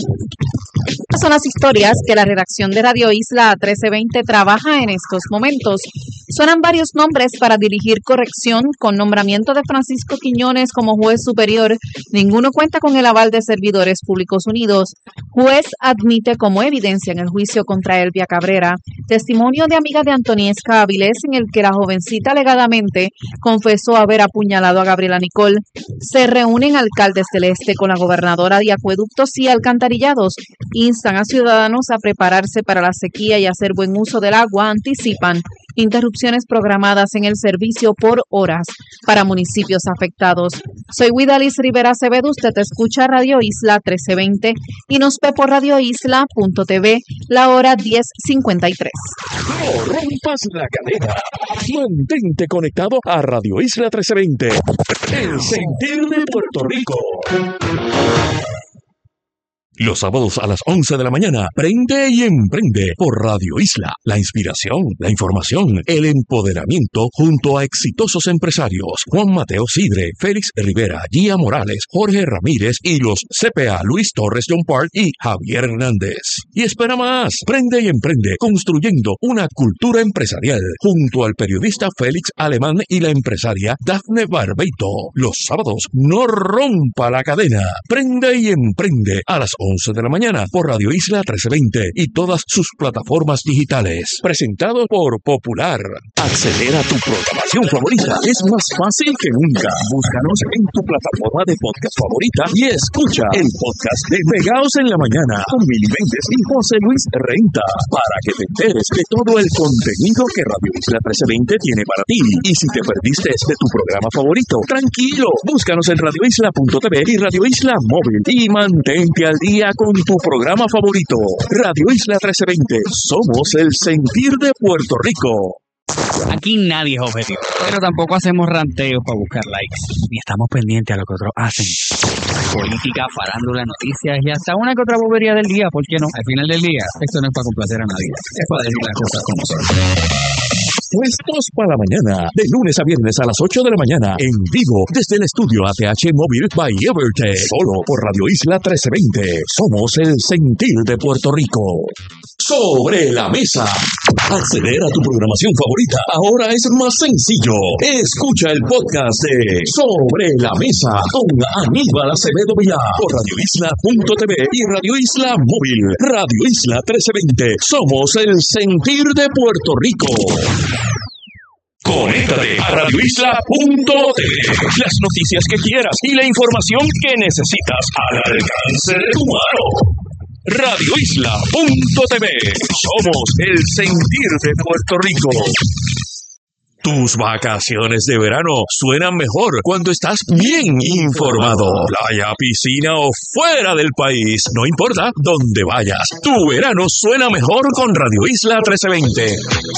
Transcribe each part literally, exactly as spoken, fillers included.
Estas son las historias que la redacción de Radio Isla trece veinte trabaja en estos momentos. Suenan varios nombres para dirigir corrección con nombramiento de Francisco Quiñones como juez superior. Ninguno cuenta con el aval de Servidores Públicos Unidos. Juez admite como evidencia en el juicio contra Elvia Cabrera testimonio de amiga de Antoniesca Avilés en el que la jovencita alegadamente confesó haber apuñalado a Gabriela Nicol. Se reúnen alcaldes del Este con la gobernadora de Acueductos y Alcantarillados. Instan a ciudadanos a prepararse para la sequía y hacer buen uso del agua. Anticipan interrupciones programadas en el servicio por horas para municipios afectados. Soy Widalis Rivera Acevedo, usted escucha Radio Isla trece veinte y nos ve por radio isla punto t v, la hora diez cincuenta y tres. No rompas la cadena. Mantente conectado a Radio Isla trece veinte. El sentir de Puerto Rico. Los sábados a las once de la mañana, prende y emprende por Radio Isla. La inspiración, la información, el empoderamiento junto a exitosos empresarios. Juan Mateo Sidre, Félix Rivera, Gia Morales, Jorge Ramírez y los C P A Luis Torres John Park y Javier Hernández. Y espera más, prende y emprende construyendo una cultura empresarial junto al periodista Félix Alemán y la empresaria Dafne Barbeito. Los sábados, no rompa la cadena. Prende y emprende a las once de la mañana por Radio Isla trece veinte y todas sus plataformas digitales. Presentado por Popular. Acceder a tu programación favorita es más fácil que nunca. Búscanos en tu plataforma de podcast favorita y escucha el podcast de Pegaos en la Mañana con Mili Méndez y José Luis Renta para que te enteres de todo el contenido que Radio Isla trece veinte tiene para ti. Y si te perdiste de tu programa favorito, tranquilo, búscanos en radio isla punto t v y Radio Isla Móvil y mantente al día con tu programa favorito. Radio Isla trece veinte. Somos el sentir de Puerto Rico. Aquí nadie es objetivo, pero tampoco hacemos ranteos para buscar likes, ni estamos pendientes a lo que otros hacen. Política, farándula, noticias y hasta una que otra bobería del día, ¿por qué no? Al final del día, esto no es para complacer a nadie, es para decir las cosas como son. Puestos para la mañana, de lunes a viernes a las ocho de la mañana, en vivo, desde el estudio A T H Móvil by Evertech, solo por Radio Isla trece veinte. Somos el sentir de Puerto Rico. Sobre la mesa. Acceder a tu programación favorita ahora es más sencillo. Escucha el podcast de Sobre la Mesa con Aníbal Acevedo Vilá por radio isla punto t v y Radio Isla Móvil. Radio Isla trece veinte. Somos el sentir de Puerto Rico. Conéctate a radio isla punto t v. Las noticias que quieras y la información que necesitas al alcance de tu mano. radio isla punto t v. Somos el sentir de Puerto Rico. Tus vacaciones de verano suenan mejor cuando estás bien informado. Playa, piscina o fuera del país, no importa dónde vayas. Tu verano suena mejor con Radio Isla trece veinte.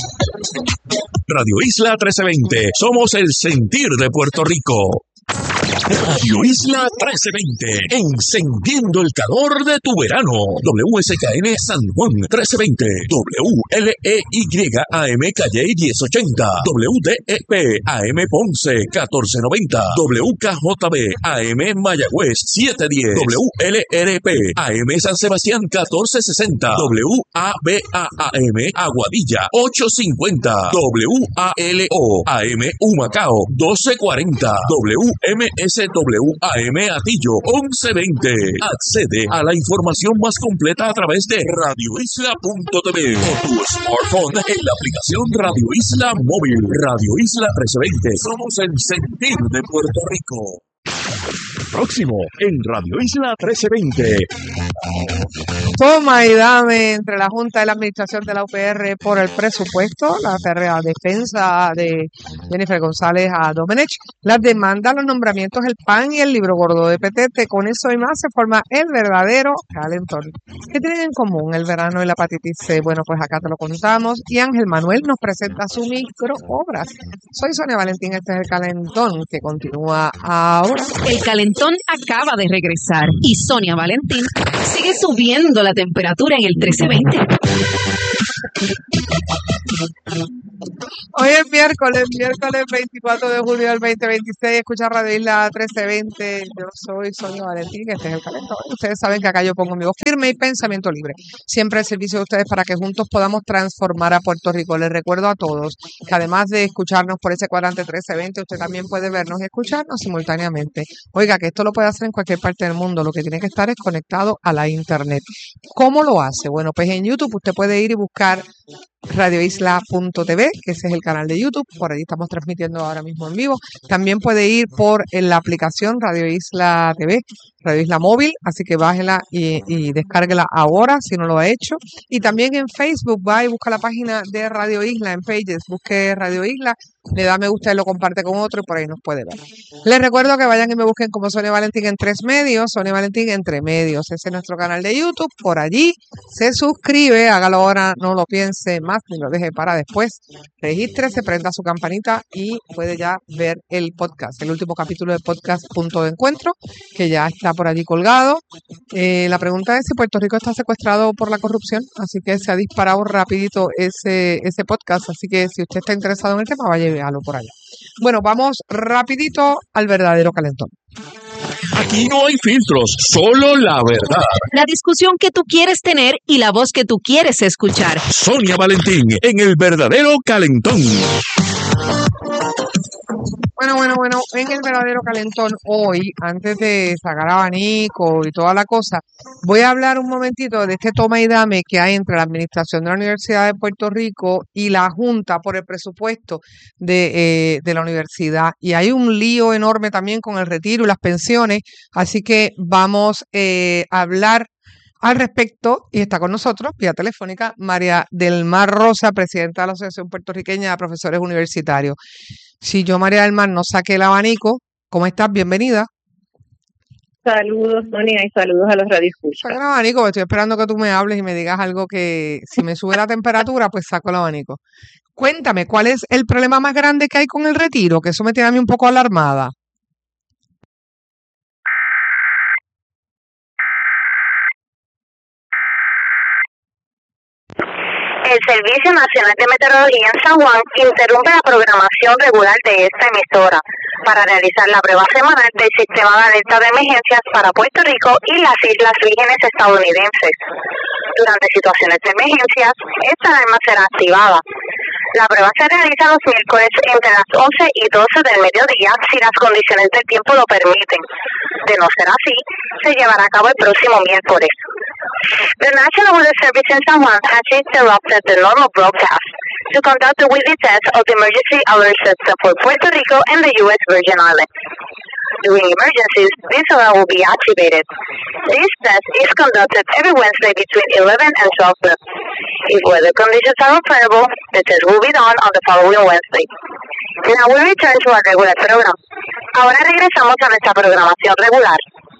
Radio Isla trece veinte. Somos el sentir de Puerto Rico. Radio Isla trece veinte, encendiendo el calor de tu verano. W S K N San Juan trece veinte, W L E Y A M Calle diez ochenta, W D E P A M Ponce catorce noventa, W K J B A M Mayagüez siete diez, W L R P A M San Sebastián catorce sesenta, W A B A A M Aguadilla ocho cincuenta, W A L O A M Humacao doce cuarenta, W M S W A M Atillo once veinte. Accede a la información más completa a través de radio isla punto t v o tu smartphone en la aplicación Radio Isla Móvil. Radio Isla trece veinte. Somos el sentir de Puerto Rico. Próximo en Radio Isla trece veinte. Toma y dame entre la Junta y la Administración de la U P R por el presupuesto, la férrea defensa de Jennifer González a Domenech, las demandas, los nombramientos, el P A N y el libro gordo de Petete. Con eso y más se forma el verdadero calentón. ¿Qué tienen en común el verano y la hepatitis C? Bueno, pues acá te lo contamos y Ángel Manuel nos presenta su microobras. Soy Sonia Valentín, este es el calentón que continúa ahora. El calentón acaba de regresar y Sonia Valentín sigue subiendo la temperatura en el trece veinte. Hoy es miércoles, miércoles veinticuatro de julio del veinte veintiséis. Escucha Radio Isla trece veinte. Yo soy Sonia Valentín, este es el calentón. Ustedes saben que acá yo pongo mi voz firme y pensamiento libre. Siempre al servicio de ustedes para que juntos podamos transformar a Puerto Rico. Les recuerdo a todos que además de escucharnos por ese cuadrante trece veinte, usted también puede vernos y escucharnos simultáneamente. Oiga, que esto lo puede hacer en cualquier parte del mundo. Lo que tiene que estar es conectado a la internet. ¿Cómo lo hace? Bueno, pues en YouTube usted puede ir y buscar radio isla punto t v, que ese es el canal de YouTube, por ahí estamos transmitiendo ahora mismo en vivo. También puede ir por en la aplicación Radio Isla T V, Radio Isla Móvil, así que bájela y, y descárguela ahora si no lo ha hecho. Y también en Facebook, va y busca la página de Radio Isla en Pages, busque Radio Isla, le da me gusta y lo comparte con otro y por ahí nos puede ver. Les recuerdo que vayan y me busquen como Sonia Valentín en tres medios, Sonia Valentín entre medios, ese es nuestro canal de YouTube, por allí se suscribe, hágalo ahora, no lo piense más ni lo deje para después, regístrese, prenda su campanita y puede ya ver el podcast, el último capítulo del podcast Punto de Encuentro, que ya está por allí colgado. Eh, la pregunta es si Puerto Rico está secuestrado por la corrupción, así que se ha disparado rapidito ese, ese podcast, así que si usted está interesado en el tema, vaya y véalo por allá. Bueno, vamos rapidito al verdadero calentón. Aquí no hay filtros, solo la verdad. La discusión que tú quieres tener y la voz que tú quieres escuchar. Sonia Valentín en el verdadero calentón. Bueno, bueno, bueno, en el verdadero calentón hoy, antes de sacar abanico y toda la cosa, voy a hablar un momentito de este toma y dame que hay entre la administración de la Universidad de Puerto Rico y la Junta por el presupuesto de, eh, de la universidad. Y hay un lío enorme también con el retiro y las pensiones, así que vamos eh, a hablar al respecto, y está con nosotros, vía telefónica, María del Mar Rosa, presidenta de la Asociación Puertorriqueña de Profesores Universitarios. Si yo, María del Mar, no saqué el abanico, ¿cómo estás? Bienvenida. Saludos, Sonia, y saludos a los radioescuchas. Saca el abanico, porque estoy esperando que tú me hables y me digas algo que, si me sube la temperatura, pues saco el abanico. Cuéntame, ¿cuál es el problema más grande que hay con el retiro? Que eso me tiene a mí un poco alarmada. El Servicio Nacional de Meteorología en San Juan interrumpe la programación regular de esta emisora para realizar la prueba semanal del sistema de alerta de emergencias para Puerto Rico y las Islas Vírgenes estadounidenses. Durante situaciones de emergencias, esta alarma será activada. La prueba se realiza los miércoles entre las once y doce del mediodía si las condiciones del tiempo lo permiten. De no ser así, se llevará a cabo el próximo miércoles. The National Weather Service in San Juan has interrupted the normal broadcast to conduct the weekly test of the emergency alert system for Puerto Rico and the U S Virgin Islands. During emergencies, this alert will be activated. This test is conducted every Wednesday between eleven and twelve p m If weather conditions are unfavorable, the test will be done on the following Wednesday. Now we return to our regular program. Ahora regresamos a nuestra programación regular.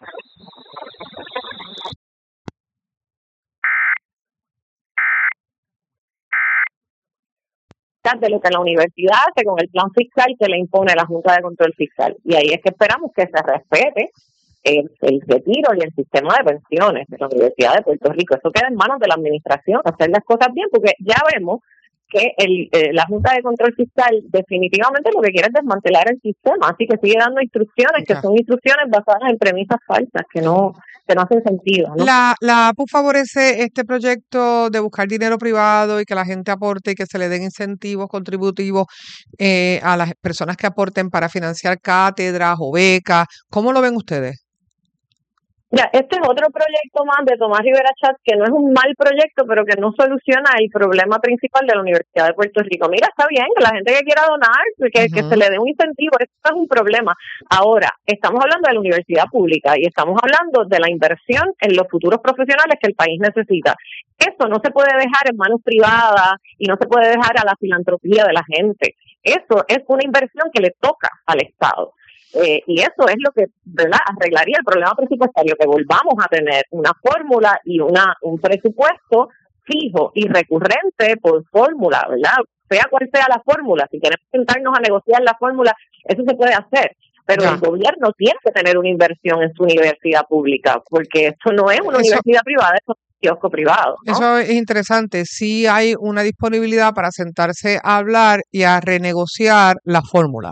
De lo que la universidad hace con el plan fiscal que le impone la Junta de Control Fiscal. Y ahí es que esperamos que se respete el, el retiro y el sistema de pensiones de la Universidad de Puerto Rico. Eso queda en manos de la administración, hacer las cosas bien, porque ya vemos que el, eh, la Junta de Control Fiscal definitivamente lo que quiere es desmantelar el sistema, así que sigue dando instrucciones que son instrucciones basadas en premisas falsas, que no que no hacen sentido, ¿no? La, la A P U favorece este proyecto de buscar dinero privado y que la gente aporte y que se le den incentivos contributivos eh, a las personas que aporten para financiar cátedras o becas. ¿Cómo lo ven ustedes? Ya, este es otro proyecto más de Tomás Rivera Chatz, que no es un mal proyecto, pero que no soluciona el problema principal de la Universidad de Puerto Rico. Mira, está bien que la gente que quiera donar, que, uh-huh. que se le dé un incentivo, eso no es un problema. Ahora, estamos hablando de la universidad pública y estamos hablando de la inversión en los futuros profesionales que el país necesita. Eso no se puede dejar en manos privadas y no se puede dejar a la filantropía de la gente. Eso es una inversión que le toca al Estado. Eh, y eso es lo que, ¿verdad?, arreglaría el problema presupuestario, que volvamos a tener una fórmula y una un presupuesto fijo y recurrente por fórmula, ¿verdad? Sea cual sea la fórmula, si queremos sentarnos a negociar la fórmula, eso se puede hacer. Pero ya. El gobierno tiene que tener una inversión en su universidad pública, porque esto no es una eso, universidad privada, es una kiosco privado, ¿no? Eso es interesante. Sí hay una disponibilidad para sentarse a hablar y a renegociar la fórmula.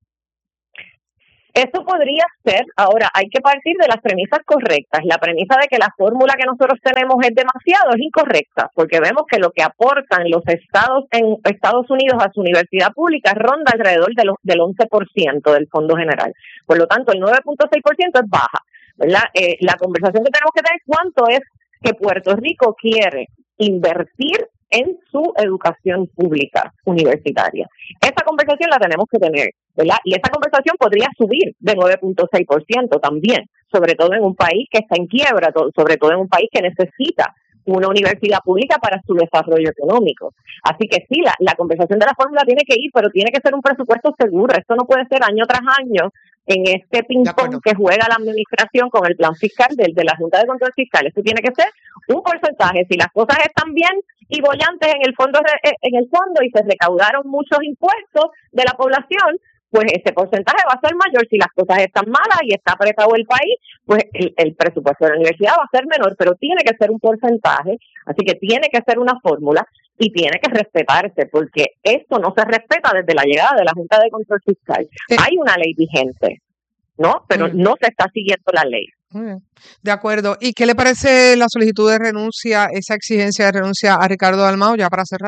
Eso podría ser, ahora hay que partir de las premisas correctas. La premisa de que la fórmula que nosotros tenemos es demasiado es incorrecta, porque vemos que lo que aportan los estados en Estados Unidos a su universidad pública ronda alrededor de los, del once por ciento del Fondo General. Por lo tanto, el nueve punto seis por ciento es baja, ¿verdad? Eh, la conversación que tenemos que tener es cuánto es que Puerto Rico quiere invertir en su educación pública universitaria. Esa conversación la tenemos que tener, ¿verdad? Y esa conversación podría subir de nueve punto seis por ciento también, sobre todo en un país que está en quiebra, sobre todo en un país que necesita una universidad pública para su desarrollo económico. Así que sí, la, la conversación de la fórmula tiene que ir, pero tiene que ser un presupuesto seguro. Esto no puede ser año tras año en este ping-pong que juega la administración con el plan fiscal de, de la Junta de Control Fiscal. Esto tiene que ser un porcentaje. Si las cosas están bien y bollantes en el fondo en el fondo y se recaudaron muchos impuestos de la población, pues ese porcentaje va a ser mayor. Si las cosas están malas y está apretado el país, pues el, el presupuesto de la universidad va a ser menor, pero tiene que ser un porcentaje, así que tiene que ser una fórmula y tiene que respetarse, porque esto no se respeta desde la llegada de la Junta de Control Fiscal. Sí. Hay una ley vigente, ¿no? Pero mm. no se está siguiendo la ley. Mm. De acuerdo. ¿Y qué le parece la solicitud de renuncia, esa exigencia de renuncia a Ricardo Dalmau, ya para cerrar?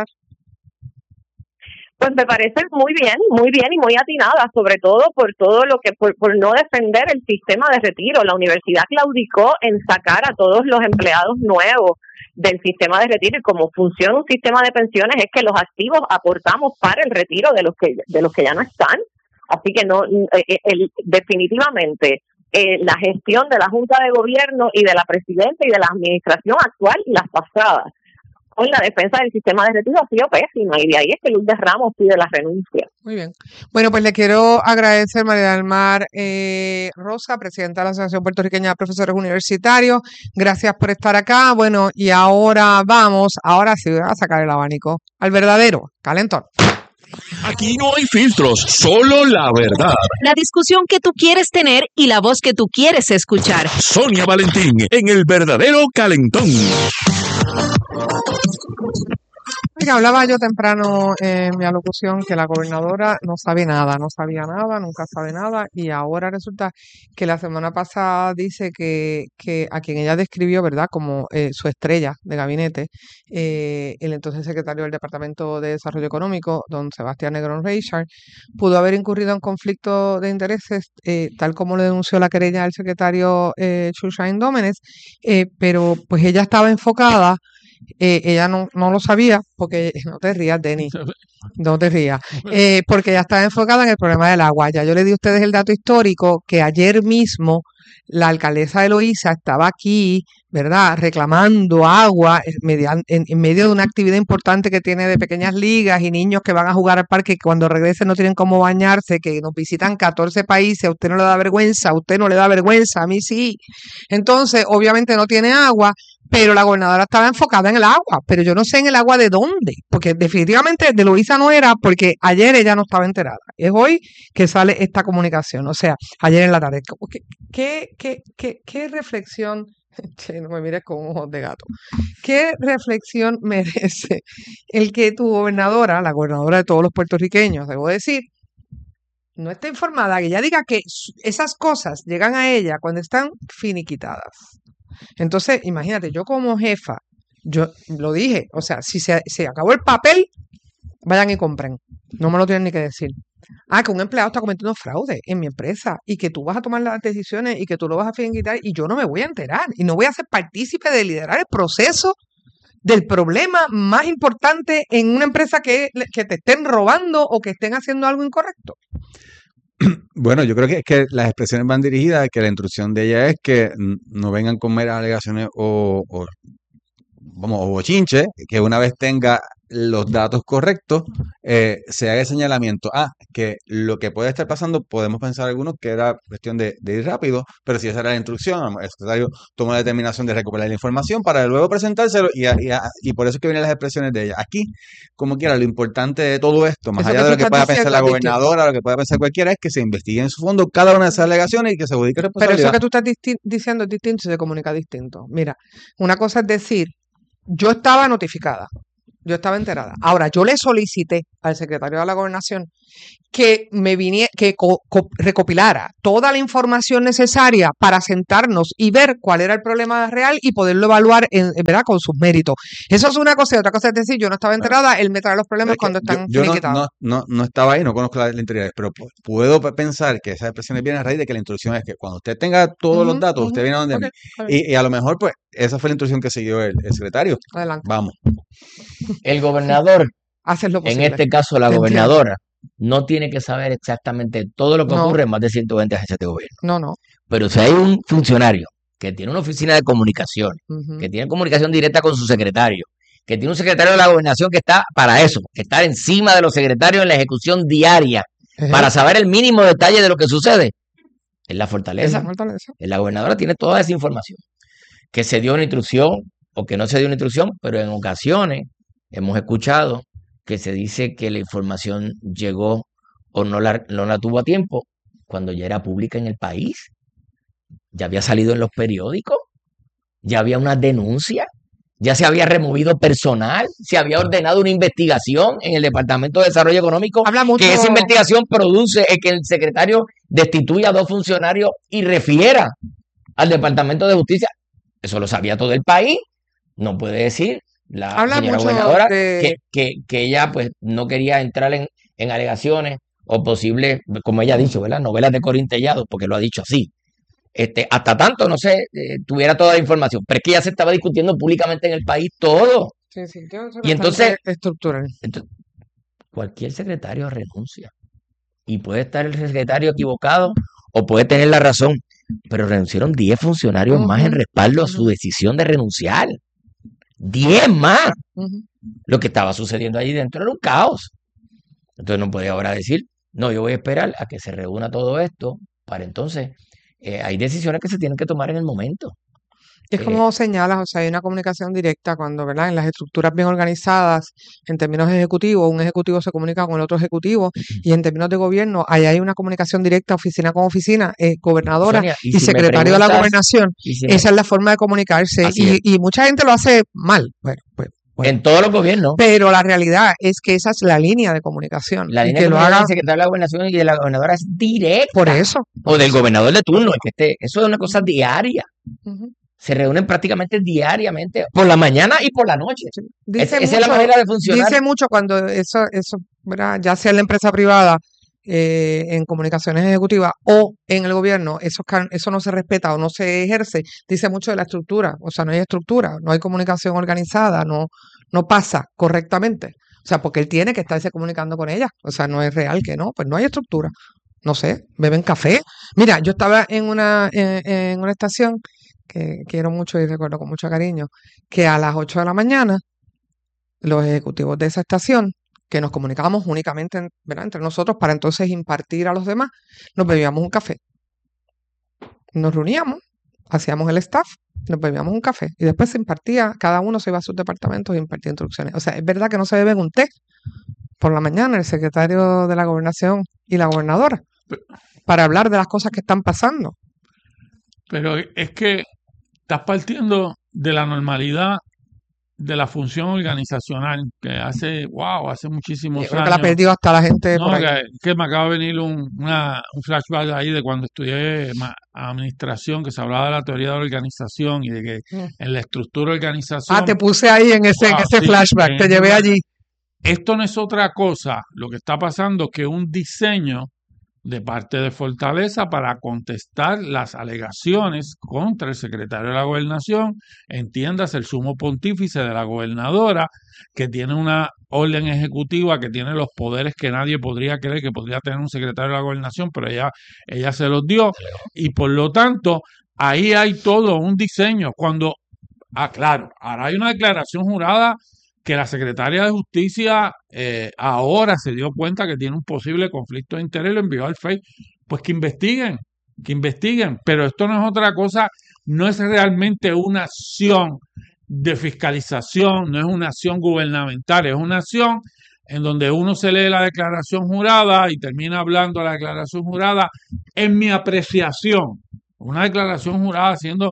Pues me parece muy bien, muy bien y muy atinada, sobre todo por todo lo que, por, por no defender el sistema de retiro. La universidad claudicó en sacar a todos los empleados nuevos del sistema de retiro, y como funciona un sistema de pensiones es que los activos aportamos para el retiro de los que de los que ya no están. Así que no, el, el, definitivamente eh, la gestión de la Junta de Gobierno y de la Presidenta y de la administración actual y las pasadas con la defensa del sistema de retiro ha sido pésima, y de ahí es que Lourdes Ramos pide la renuncia. Muy bien. Bueno, pues le quiero agradecer, María del Mar eh, Rosa, presidenta de la Asociación Puertorriqueña de Profesores Universitarios. Gracias por estar acá. Bueno, y ahora vamos, ahora sí voy a sacar el abanico, al verdadero calentón. Aquí no hay filtros, solo la verdad. La discusión que tú quieres tener y la voz que tú quieres escuchar. Sonia Valentín, en el verdadero calentón. Mira, hablaba yo temprano en mi alocución que la gobernadora no sabe nada, no sabía nada, nunca sabe nada, y ahora resulta que la semana pasada dice que, que a quien ella describió, ¿verdad?, como eh, su estrella de gabinete, eh, el entonces secretario del Departamento de Desarrollo Económico, don Sebastián Negrón Reichard, pudo haber incurrido en conflicto de intereses, eh, tal como lo denunció la querella del secretario eh, Shushain Dómenes, eh, pero pues ella estaba enfocada. Eh, ella no, no lo sabía, porque no te rías, Denny, no te rías, eh, porque ella estaba enfocada en el problema del agua. Ya yo le di a ustedes el dato histórico que ayer mismo la alcaldesa de Loíza estaba aquí, ¿verdad?, reclamando agua en, en medio de una actividad importante que tiene de pequeñas ligas y niños que van a jugar al parque y cuando regresen no tienen cómo bañarse, que nos visitan catorce países. A usted no le da vergüenza, a usted no le da vergüenza, a mí sí. Entonces, obviamente no tiene agua, pero la gobernadora estaba enfocada en el agua, pero yo no sé en el agua de dónde, porque definitivamente de Loíza no era, porque ayer ella no estaba enterada. Es hoy que sale esta comunicación, o sea, ayer en la tarde. ¿Qué, qué, qué, qué, qué reflexión? Che, no me mires con ojos de gato. ¿Qué reflexión merece el que tu gobernadora, la gobernadora de todos los puertorriqueños, debo decir, no esté informada, que ella diga que esas cosas llegan a ella cuando están finiquitadas? Entonces, imagínate, yo como jefa, yo lo dije, o sea, si se, se acabó el papel, vayan y compren. No me lo tienen ni que decir. Ah, que un empleado está cometiendo fraude en mi empresa y que tú vas a tomar las decisiones y que tú lo vas a finiquitar y yo no me voy a enterar y no voy a ser partícipe de liderar el proceso del problema más importante en una empresa que, que te estén robando o que estén haciendo algo incorrecto. Bueno, yo creo que, que las expresiones van dirigidas a que la instrucción de ella es que no vengan con meras alegaciones o, o, vamos, o bochinche, que una vez tenga los datos correctos, eh, se haga el señalamiento. Ah, que lo que puede estar pasando, podemos pensar algunos que era cuestión de, de ir rápido, pero si esa era la instrucción, el secretario tomó la determinación de recuperar la información para luego presentárselo y, a, y, a, y por eso es que vienen las expresiones de ella. Aquí, como quiera, lo importante de todo esto, más eso allá de lo que pueda pensar la gobernadora, lo que pueda pensar cualquiera, es que se investigue en su fondo cada una de esas alegaciones y que se adjudique responsabilidad. Pero eso que tú estás disti- diciendo es distinto y se comunica distinto. Mira, una cosa es decir, yo estaba notificada, yo estaba enterada. Ahora, yo le solicité al secretario de la Gobernación que me viniera, que co- co- recopilara toda la información necesaria para sentarnos y ver cuál era el problema real y poderlo evaluar en, en, ¿verdad? Con sus méritos. Eso es una cosa, y otra cosa es decir, yo no estaba enterada, él me trae los problemas Es que cuando yo, están yo no, finiquitados. no, no, no estaba ahí, no conozco la, la integridad, pero pu- puedo pe- pensar que esas expresiones vienen a raíz de que la instrucción es que cuando usted tenga todos los Ujú, datos, usted ujú. viene a donde Ok, mí. está bien. Y, y a lo mejor, pues, esa fue la instrucción que siguió el, el secretario. Adelante. Vamos. El gobernador, Haces lo en posible. este caso la Te entiendo. gobernadora, no tiene que saber exactamente todo lo que No. ocurre en más de ciento veinte agencias de gobierno. No, no. Pero si hay un funcionario que tiene una oficina de comunicación, Ujú. que tiene comunicación directa con su secretario, que tiene un secretario de la gobernación que está para eso, estar encima de los secretarios en la ejecución diaria, Ejé. para saber el mínimo detalle de lo que sucede, es la fortaleza. Esa fortaleza. La gobernadora tiene toda esa información. Que se dio una instrucción o que no se dio una instrucción, pero en ocasiones hemos escuchado que se dice que la información llegó o no la, no la tuvo a tiempo cuando ya era pública en el país. Ya había salido en los periódicos, ya había una denuncia, ya se había removido personal, se había ordenado una investigación en el Departamento de Desarrollo Económico, Habla mucho. que esa investigación produce el que el secretario destituya a dos funcionarios y refiera al Departamento de Justicia. Eso lo sabía todo el país. No puede decir la Habla señora mucho gobernadora de- que, que, que ella pues no quería entrar en, en alegaciones o posibles, como ella ha dicho, ¿verdad? Novelas de Corintellado, porque lo ha dicho así. Este, hasta tanto, no sé, eh, tuviera toda la información. Pero es que ya se estaba discutiendo públicamente en el país todo. Sí, sí, yo soy Y entonces- bastante estructural. Entonces, cualquier secretario renuncia. Y puede estar el secretario equivocado o puede tener la razón. Pero renunciaron diez funcionarios más en Ujú, respaldo a su ujú. decisión de renunciar. diez más. Ujú. Lo que estaba sucediendo allí dentro era un caos. Entonces no puede ahora decir, no, yo voy a esperar a que se reúna todo esto para entonces. Eh, hay decisiones que se tienen que tomar en el momento. Es Eh, como señalas, o sea, hay una comunicación directa cuando, ¿verdad? En las estructuras bien organizadas, en términos ejecutivos, un ejecutivo se comunica con el otro ejecutivo y en términos de gobierno, ahí hay una comunicación directa, oficina con oficina, eh, gobernadora Sonia, y, si me secretario de la preguntas- gobernación. y si me- Esa es la forma de comunicarse Así y, es. y mucha gente lo hace mal. Bueno, pues, bueno. en todos los gobiernos, Pero la realidad es que esa es la línea de comunicación. la y línea que de lo comunicación haga del secretario de la gobernación y de la gobernadora es directa. por eso. O del gobernador de turno, el que esté. Eso es una cosa diaria. Ujú. Se reúnen prácticamente diariamente, por la mañana y por la noche. Dice Es- esa es la mucho- manera de funcionar. Dice mucho cuando eso, eso, ¿verdad? Ya sea en la empresa privada, eh, en comunicaciones ejecutivas o en el gobierno, eso, can- eso no se respeta o no se ejerce. Dice mucho de la estructura, o sea, no hay estructura, no hay comunicación organizada, no, no pasa correctamente. O sea, porque él tiene que estarse comunicando con ella. O sea, no es real que no, pues no hay estructura. No sé, beben café. Mira, yo estaba en una, en, en una estación que quiero mucho y recuerdo con mucho cariño, que a las ocho de la mañana los ejecutivos de esa estación, que nos comunicábamos únicamente en- ¿verdad? entre nosotros para entonces impartir a los demás, nos bebíamos un café. Nos reuníamos, hacíamos el staff, nos bebíamos un café y después se impartía, cada uno se iba a sus departamentos e impartía instrucciones. O sea, es verdad que no se beben un té por la mañana el secretario de la gobernación y la gobernadora para hablar de las cosas que están pasando. Pero es que estás partiendo de la normalidad de la función organizacional que hace, wow, hace muchísimos Yo creo que la años. perdió hasta la gente No, por ahí. que, que me acaba de venir un, una- un flashback ahí de cuando estudié ma- administración, que se hablaba de la teoría de la organización y de que Mm. en la estructura de organización. Ah, te puse ahí en ese, en Wow, ese sí, flashback, en te llevé una- allí. Esto no es otra cosa, lo que está pasando que un diseño de parte de Fortaleza para contestar las alegaciones contra el secretario de la Gobernación, entiéndase el sumo pontífice de la gobernadora, que tiene una orden ejecutiva, que tiene los poderes que nadie podría creer que podría tener un secretario de la Gobernación, pero ella, ella se los dio, y por lo tanto, ahí hay todo un diseño. Cuando, ah, claro, ahora hay una declaración jurada que la secretaria de Justicia eh, ahora se dio cuenta que tiene un posible conflicto de interés y lo envió al F E I. Pues que investiguen, que investiguen. Pero esto no es otra cosa, no es realmente una acción de fiscalización, no es una acción gubernamental, es una acción en donde uno se lee la declaración jurada y termina hablando de la declaración jurada en mi apreciación. Una declaración jurada haciendo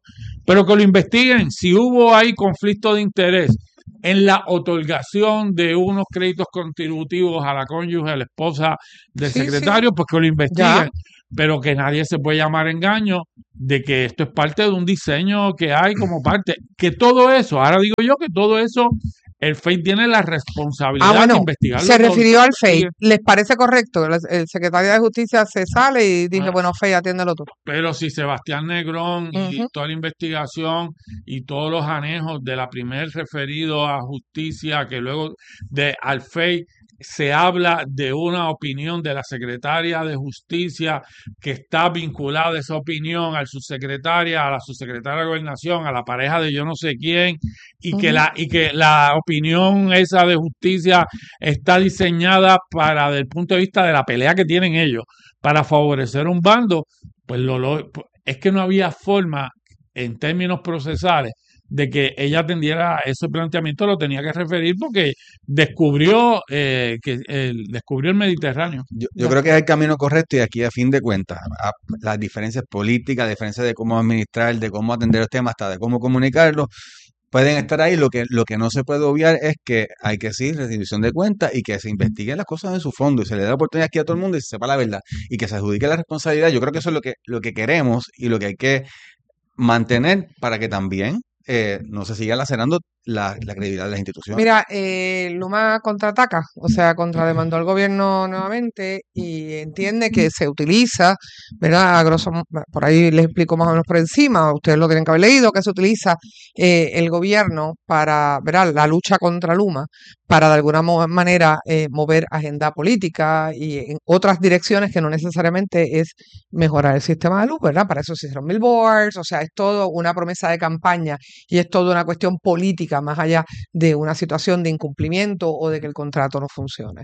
pero que lo investiguen si hubo ahí conflicto de interés en la otorgación de unos créditos contributivos a la cónyuge, a la esposa del Sí, sí. secretario, pues que lo investiguen, Ya. pero que nadie se puede llamar engaño de que esto es parte de un diseño que hay como parte, que todo eso, ahora digo yo que todo eso, el F E I tiene la responsabilidad Ah, de bueno, investigarlo se todo. refirió al F E I. ¿Les parece correcto? El, el secretario de Justicia se sale y dice, Ah. bueno, F E I, atiéndelo tú. Pero si Sebastián Negrón y Ujú. toda la investigación y todos los anejos de la primer referido a justicia, que luego de al F E I se habla de una opinión de la secretaria de justicia que está vinculada esa opinión al subsecretaria, a la subsecretaria de gobernación, a la pareja de yo no sé quién, y que Ujú. la, y que la opinión esa de justicia está diseñada para, desde el punto de vista de la pelea que tienen ellos, para favorecer un bando, pues lo, lo- es que no había forma en términos procesales de que ella atendiera ese planteamiento, lo tenía que referir porque descubrió eh, que el, descubrió el Mediterráneo. Yo, yo Ya. creo que es el camino correcto y aquí a fin de cuentas, a- las diferencias políticas, diferencias de cómo administrar, de cómo atender los temas, hasta de cómo comunicarlos, pueden estar ahí. Lo que, lo que no se puede obviar es que hay que decir rendición de cuentas y que se investiguen las cosas en su fondo y se le dé la oportunidad aquí a todo el mundo y se sepa la verdad y que se adjudique la responsabilidad. Yo creo que eso es lo que, lo que queremos y lo que hay que mantener para que también eh, no se siga lacerando la, la credibilidad de las instituciones. Mira, eh, Luma contraataca, o sea, contrademandó al gobierno nuevamente y entiende que se utiliza, ¿verdad? A grosso, mo- por ahí les explico más o menos por encima, ustedes lo tienen que haber leído, que se utiliza eh, el gobierno para, ¿verdad? La lucha contra Luma, para de alguna mo- manera eh, mover agenda política y en otras direcciones que no necesariamente es mejorar el sistema de luz, ¿verdad? Para eso se hicieron billboards, o sea, es todo una promesa de campaña y es toda una cuestión política más allá de una situación de incumplimiento o de que el contrato no funcione.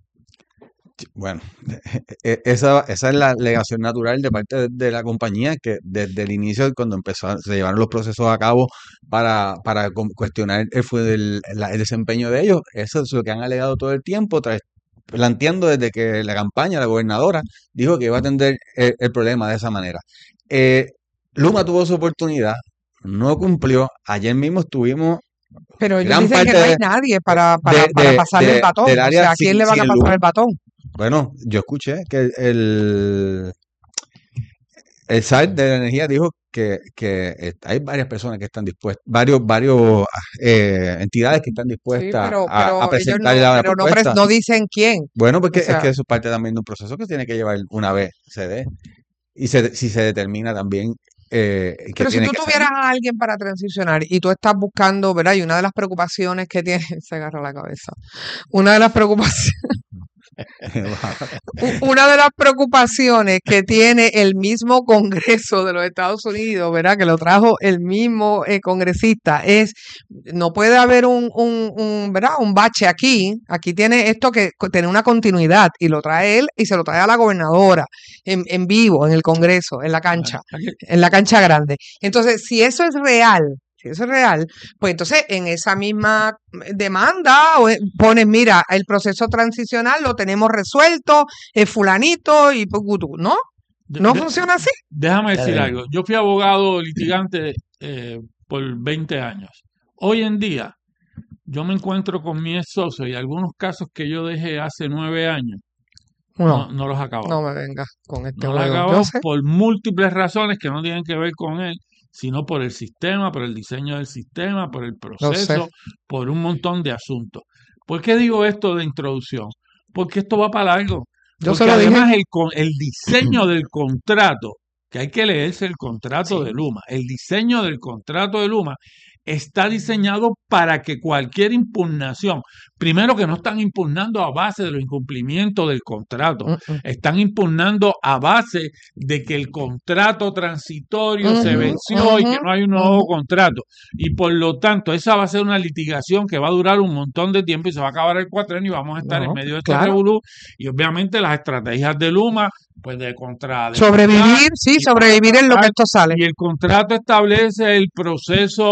Bueno, e- esa, esa es la alegación natural de parte de, de la compañía, que desde el inicio, cuando empezó, a- se llevaron los procesos a cabo para, para cu- cuestionar el, fu- el- la- el desempeño de ellos, eso es lo que han alegado todo el tiempo, tra- planteando desde que la campaña, la gobernadora, dijo que iba a atender el, el problema de esa manera. Eh, Luma tuvo su oportunidad, no cumplió. Ayer mismo estuvimos Pero ellos gran dicen que parte no hay de, nadie para, para, de, para de- pasarle de- el batón. del O área sea, ¿a quién sin, le van sin a el pasar Luma. el batón? Bueno, yo escuché que el, el S A R de la energía dijo que, que eh, hay varias personas que están dispuestas, varios, varios eh, entidades que están Sí, dispuestas pero, a, a pero ellos presentar no, la, la pero no, pres- propuesta. no dicen quién. Bueno, O porque es sea, que eso es parte también de un proceso que tiene que llevar una vez se dé. Y se, si se determina también eh, que pero si tiene tú que salir. tuvieras a alguien para transicionar y tú estás buscando, ¿verdad? Y una de las preocupaciones que tiene, se agarra la cabeza, una de las preocupaciones, u- una de las preocupaciones que tiene el mismo Congreso de los Estados Unidos, ¿verdad? Que lo trajo el mismo eh, congresista, es, no puede haber un, un, un, ¿verdad? Un bache aquí. Aquí tiene esto que co- tiene una continuidad y lo trae él y se lo trae a la gobernadora en, en vivo, en el Congreso, en la cancha, Aquí- en la cancha grande. Entonces, si eso es real, si eso es real, pues entonces en esa misma demanda o, eh, pones, mira, el proceso transicional lo tenemos resuelto, es fulanito y pucutú, ¿no? de- No de- funciona así. Déjame decir Eh, algo. Yo fui abogado litigante eh, por veinte años. Hoy en día, yo me encuentro con mi ex socio y algunos casos que yo dejé hace nueve años, no, No, no los acabamos. no me vengas con este No los juego. Yo acabamos sé. por múltiples razones que no tienen que ver con él, sino por el sistema, por el diseño del sistema, por el Lo sé. proceso, por un montón de asuntos. ¿Por qué digo esto de introducción? Porque esto va para largo. Yo se Porque lo dije. además el, con- el diseño del contrato, que hay que leerse el contrato Sí. de Luma, el diseño del contrato de Luma está diseñado para que cualquier impugnación, primero que no están impugnando a base de los incumplimientos del contrato, Mm, mm. están impugnando a base de que el contrato transitorio se Ujú, venció y que ujú, no hay un nuevo ujú. contrato. Y por lo tanto, esa va a ser una litigación que va a durar un montón de tiempo y se va a acabar el cuatrenio y vamos a estar en No, medio de este claro. revolú. Y obviamente las estrategias de Luma, pues de contra de Sobrevivir, sí, y para sobrevivir en lo que tratar, esto sale. y el contrato establece el proceso De de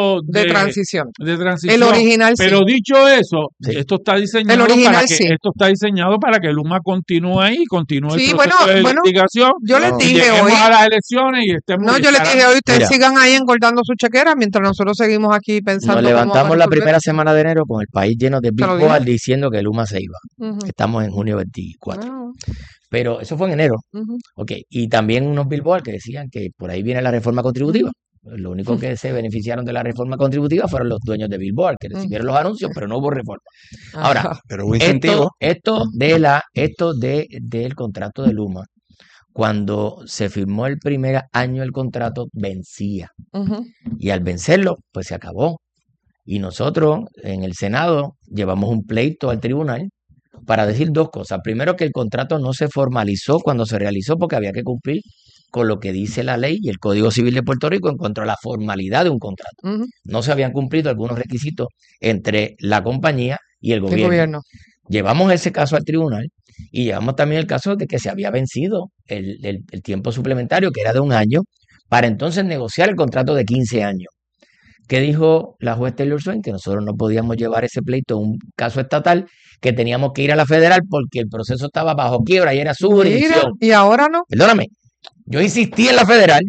transición. de transición. El original sí. Pero dicho eso, Sí. esto está diseñado El original para que sí. esto está diseñado para que Luma continúe ahí, continúe Sí, el proceso bueno, de bueno, investigación. Yo les No. y dije lleguemos hoy, a las elecciones y estemos no, yo les estarán- dije hoy, ustedes Mira. sigan ahí engordando su chequera mientras nosotros seguimos aquí pensando Nos cómo levantamos vamos a la resolver. primera semana de enero con el país lleno de Te lo billboard dije. diciendo que Luma se iba. Ujú. Estamos en junio veinticuatro. Ah, Pero eso fue en enero. ujú. Ok. Y también unos billboards que decían que por ahí viene la reforma contributiva. Lo único Ujú. que se beneficiaron de la reforma contributiva fueron los dueños de billboard, que recibieron los anuncios, pero no hubo reforma. Ahora, Ajá. Pero hubo Esto, incentivo. esto de la, esto de, del contrato de Luma, cuando se firmó el primer año el contrato, vencía. Ujú. Y al vencerlo, pues se acabó. Y nosotros en el Senado llevamos un pleito al tribunal para decir dos cosas. Primero, que el contrato no se formalizó cuando se realizó porque había que cumplir con lo que dice la ley y el Código Civil de Puerto Rico en cuanto a la formalidad de un contrato. Ujú. No se habían cumplido algunos requisitos entre la compañía y el El gobierno. gobierno. Llevamos ese caso al tribunal y llevamos también el caso de que se había vencido el, el- el tiempo suplementario, que era de un año, para entonces negociar el contrato de quince años. ¿Qué dijo la juez Taylor Swain? Que nosotros no podíamos llevar ese pleito a un caso estatal, que teníamos que ir a la federal porque el proceso estaba bajo quiebra y era su Mira, jurisdicción. y ahora no. Perdóname, yo insistí en la federal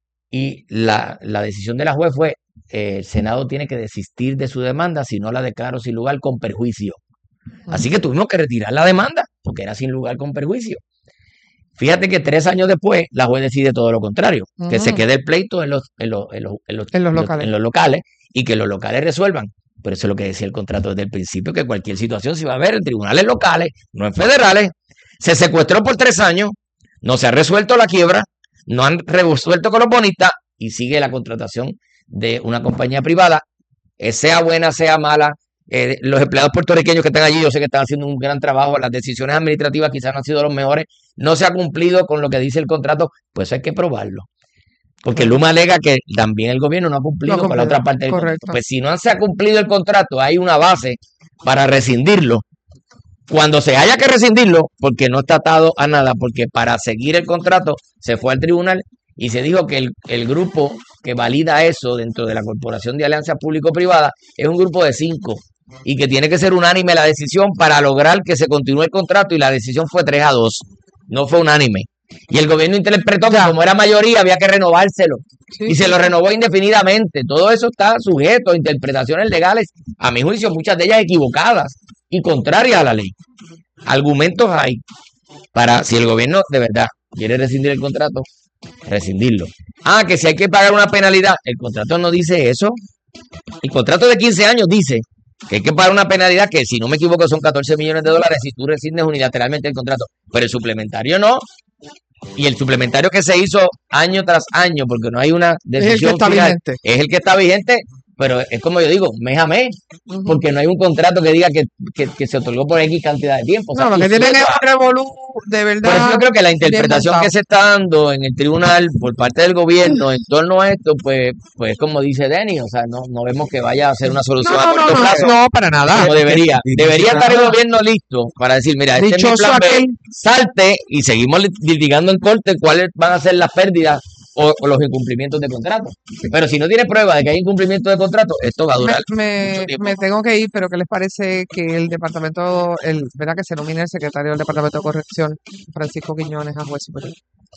y la, la decisión de la juez fue, eh, el Senado tiene que desistir de su demanda si no la declaro sin lugar con perjuicio. Así que tuvimos que retirar la demanda porque era sin lugar con perjuicio. Fíjate que tres años después la juez decide todo lo contrario, que se Ujú. quede el pleito en los, en los, en los, en los- En los en los- locales. en los locales y que los locales resuelvan. Pero eso es lo que decía el contrato desde el principio, que cualquier situación se iba a ver en tribunales locales, no en federales. Se secuestró por tres años, no se ha resuelto la quiebra, no han resuelto con los bonistas y sigue la contratación de una compañía privada, eh, sea buena, sea mala. Eh, los empleados puertorriqueños que están allí, yo sé que están haciendo un gran trabajo, las decisiones administrativas quizás no han sido los mejores, no se ha cumplido con lo que dice el contrato, pues hay que probarlo. Porque Luma alega que también el gobierno no ha cumplido No ha con la cumplido, otra parte del contrato. correcto. Pues si no se ha cumplido el contrato, hay una base para rescindirlo. Cuando se haya que rescindirlo, porque no está atado a nada, porque para seguir el contrato se fue al tribunal y se dijo que el, el grupo que valida eso dentro de la Corporación de Alianzas Público-Privada es un grupo de cinco y que tiene que ser unánime la decisión para lograr que se continúe el contrato, y la decisión fue tres a dos, no fue unánime. Y el gobierno interpretó que como era mayoría había que renovárselo Sí, y se sí, lo sí. renovó indefinidamente. Todo eso está sujeto a interpretaciones legales, a mi juicio muchas de ellas equivocadas y contrarias a la ley. Argumentos hay para, si el gobierno de verdad quiere rescindir el contrato, rescindirlo. Ah, que si hay que pagar una penalidad, el contrato no dice eso. El contrato de quince años dice que hay que pagar una penalidad que, si no me equivoco, son catorce millones de dólares si tú rescindes unilateralmente el contrato, pero el suplementario no. Y el suplementario que se hizo año tras año, porque no hay una Es el que decisión está final, vigente. es el que está vigente, pero es como yo digo, mes a mes, Ujú. porque no hay un contrato que diga que, que, que se otorgó por X cantidad de tiempo. O sea, No, lo que y tienen eso- es un revolú de por eso verdad. yo creo que la interpretación montado. que se está dando en el tribunal por parte del gobierno en torno a esto, pues, pues como dice Denny, o sea, no, no vemos que vaya a ser una solución No, a no, no, corto no, plazo, no, para nada. como debería. Y- y- Debería y- estar el gobierno listo para decir, mira, este es mi Dichoso plan B, aquel. salte y seguimos lit- litigando en corte cuáles van a ser las pérdidas o, o los incumplimientos de contrato. Pero si no tiene prueba de que hay incumplimiento de contrato, esto va a Me, durar me, mucho tiempo. me tengo que ir, pero ¿qué les parece que el departamento, el, ¿verdad? Que se nomine el secretario del Departamento de Corrección, Francisco Quiñones, a juez superior?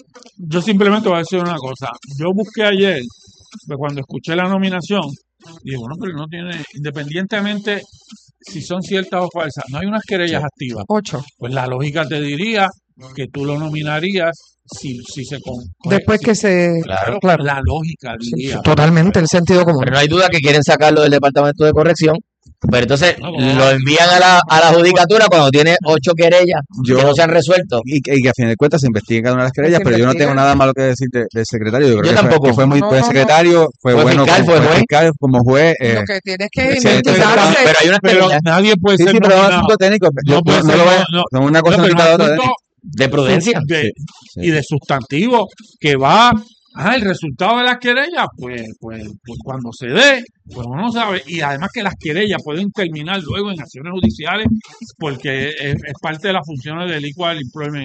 Yo simplemente voy a decir una cosa. Yo busqué ayer, pues, cuando escuché la nominación, dije, bueno, pero no tiene, independientemente si son ciertas o falsas, no hay unas querellas activas. Ocho. Pues la lógica te diría que tú lo nominarías si, si se... Con, Después si- que se... Claro. Claro. La lógica Sí, diría. sí, totalmente, el sentido común. Pero no hay duda que quieren sacarlo del departamento de corrección, pero entonces No, ¿cómo lo va? envían a la, a la judicatura cuando tiene ocho querellas Yo- que no se han resuelto. Y, que- y que a fin de cuentas se investiguen cada una de las querellas, se pero yo no tengo investiguen. nada malo que decir de- del secretario. Yo, creo Yo que fue- tampoco. que fue muy No, buen no, no. secretario, fue, Fue bueno fiscal, como, fue juez. fiscal, como juez. eh, Lo que tienes que sí, investigarse. Pero hay unas Pero querellas nadie puede sí, ser sí, pero es un nominado. asunto técnico. Yo- No puede no ser, lo veo- no, no, una cosa No, no pero quita un la otra. asunto de prudencia. de- Sí. y de sustantivo que va, ah, el resultado de las querellas, pues, pues, pues cuando se dé, pues uno sabe, y además que las querellas pueden terminar luego en acciones judiciales, porque es, es parte de las funciones del Equal Employment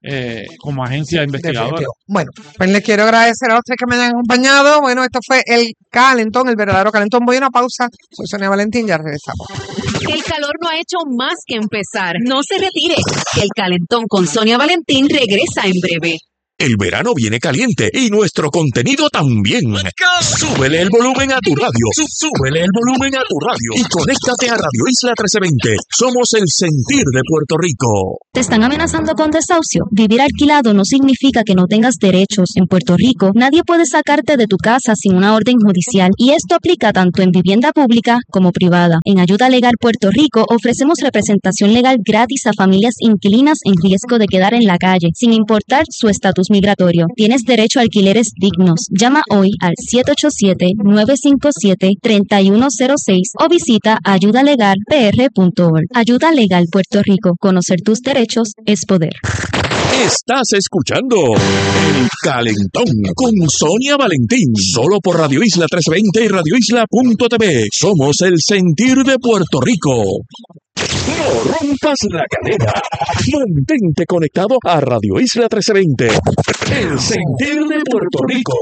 eh, como agencia investigadora. Definitivo. Bueno, pues les quiero agradecer a ustedes que me hayan acompañado. Bueno, esto fue el calentón, el verdadero calentón. Voy a una pausa. Soy Sonia Valentín, ya regresamos. El calor no ha hecho más que empezar. No se retire. El calentón con Sonia Valentín regresa en breve. El verano viene caliente y nuestro contenido también. Súbele el volumen a tu radio. Sú- Súbele el volumen a tu radio. Y conéctate a Radio Isla trece veinte. Somos el sentir de Puerto Rico. ¿Te están amenazando con desahucio? Vivir alquilado no significa que no tengas derechos. En Puerto Rico, nadie puede sacarte de tu casa sin una orden judicial, y esto aplica tanto en vivienda pública como privada. En Ayuda Legal Puerto Rico ofrecemos representación legal gratis a familias inquilinas en riesgo de quedar en la calle, sin importar su estatus migratorio. Tienes derecho a alquileres dignos. Llama hoy al siete ocho siete, nueve cinco siete, tres uno cero seis o visita ayuda legal p r punto org. Ayuda Legal Puerto Rico. Conocer tus derechos es poder. Estás escuchando El Calentón con Sonia Valentín. Solo por Radio Isla trescientos veinte y radio isla punto t v. Somos el sentir de Puerto Rico. No rompas la cadena. Mantente conectado a Radio Isla trescientos veinte. El sentir de Puerto Rico.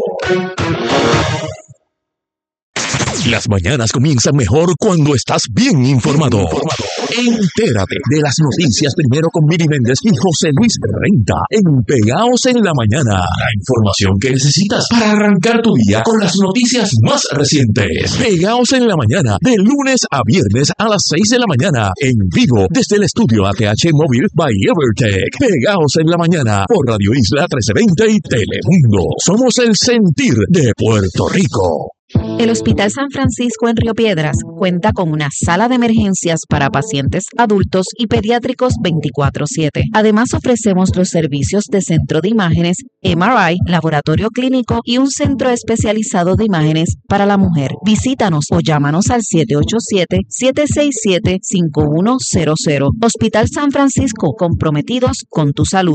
Las mañanas comienzan mejor cuando estás bien informado. Entérate de las noticias primero con Miri Méndez y José Luis Renta en Pegaos en la Mañana. La información que necesitas para arrancar tu día con las noticias más recientes. Pegaos en la Mañana, de lunes a viernes a las seis de la mañana, en vivo desde el estudio A T H Móvil by Evertech. Pegaos en la Mañana por Radio Isla trescientos veinte y Telemundo. Somos el sentir de Puerto Rico. El Hospital San Francisco en Río Piedras cuenta con una sala de emergencias para pacientes adultos y pediátricos veinticuatro siete. Además, ofrecemos los servicios de centro de imágenes, M R I, laboratorio clínico y un centro especializado de imágenes para la mujer. Visítanos o llámanos al siete ocho siete, siete seis siete, cinco uno cero cero. Hospital San Francisco, comprometidos con tu salud.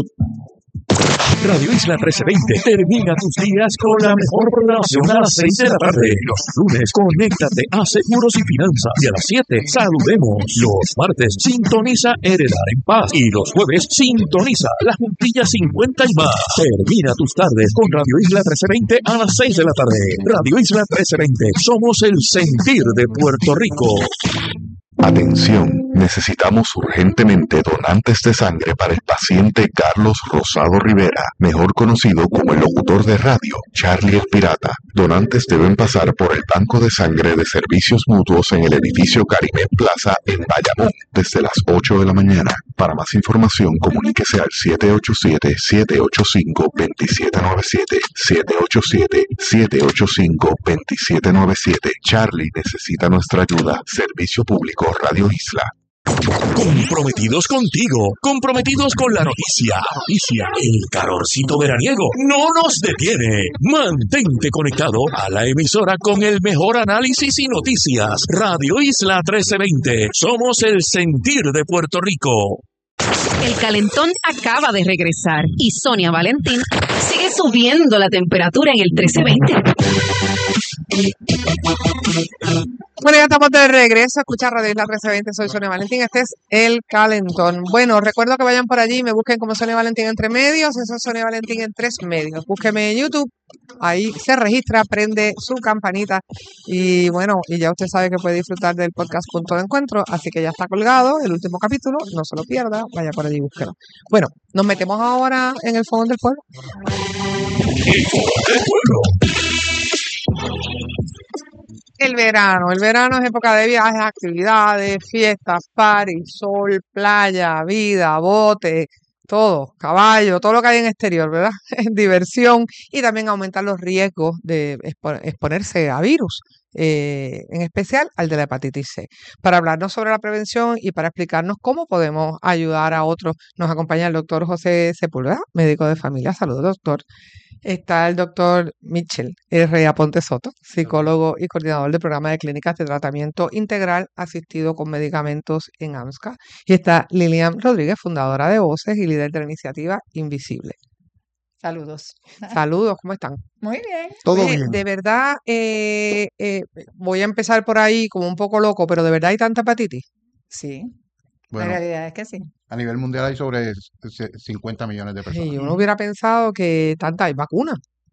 Radio Isla trescientos veinte termina tus días con la mejor programación a las seis de la tarde. Los lunes, conéctate a Seguros y Finanzas. Y a las siete, saludemos. Los martes, sintoniza Heredar en Paz. Y los jueves, sintoniza La Juntilla cincuenta y más. Termina tus tardes con Radio Isla trescientos veinte a las seis de la tarde. Radio Isla trescientos veinte. Somos el sentir de Puerto Rico. Atención, necesitamos urgentemente donantes de sangre para el paciente Carlos Rosado Rivera, mejor conocido como el locutor de radio, Charlie el Pirata. Donantes deben pasar por el banco de sangre de servicios mutuos en el edificio Caribe Plaza en Bayamón desde las ocho de la mañana. Para más información, comuníquese al siete ocho siete, siete ocho cinco, dos siete nueve siete, siete ocho siete, siete ocho cinco, dos siete nueve siete. Charlie necesita nuestra ayuda. Servicio Público Radio Isla. Comprometidos contigo, comprometidos con la noticia. Noticia, el calorcito veraniego no nos detiene. Mantente conectado a la emisora con el mejor análisis y noticias. Radio Isla trece veinte. Somos el sentir de Puerto Rico. El calentón acaba de regresar y Sonia Valentín sigue subiendo la temperatura en el trece veinte. Bueno, ya estamos de regreso a escuchar Radio Isla trece veinte. Soy Sonia Valentín. Este es El Calentón. Bueno, recuerdo que vayan por allí y me busquen como Sonia Valentín entre medios. Eso es Sonia Valentín en tres medios. Búsqueme en YouTube. Ahí se registra, prende su campanita. Y bueno, y ya usted sabe que puede disfrutar del podcast Punto de Encuentro. Así que ya está colgado el último capítulo. No se lo pierda. Vaya por allí y búsquelo. Bueno, nos metemos ahora en el Fogón del Pueblo. El Fogón del Pueblo. El verano, el verano es época de viajes, actividades, fiestas, parties, sol, playa, vida, bote, todo, caballo, todo lo que hay en exterior, ¿verdad? Diversión y también aumentar los riesgos de expo- exponerse a virus, eh, en especial al de la hepatitis C. Para hablarnos sobre la prevención y para explicarnos cómo podemos ayudar a otros, nos acompaña el doctor José Sepúlveda, médico de familia. Saludos, doctor. Está el doctor Mitchell R. Aponte Soto, psicólogo y coordinador del programa de clínicas de tratamiento integral asistido con medicamentos en AMSCA. Y está Lilian Rodríguez, fundadora de Voces y líder de la iniciativa Invisible. Saludos. Saludos, ¿cómo están? Muy bien. Todo Oye, bien. de verdad, eh, eh, voy a empezar por ahí como un poco loco, pero de verdad hay tanta hepatitis. Sí. Bueno, la realidad es que sí. a nivel mundial hay sobre cincuenta millones de personas. Y uno hubiera pensado que tanta hay vacuna.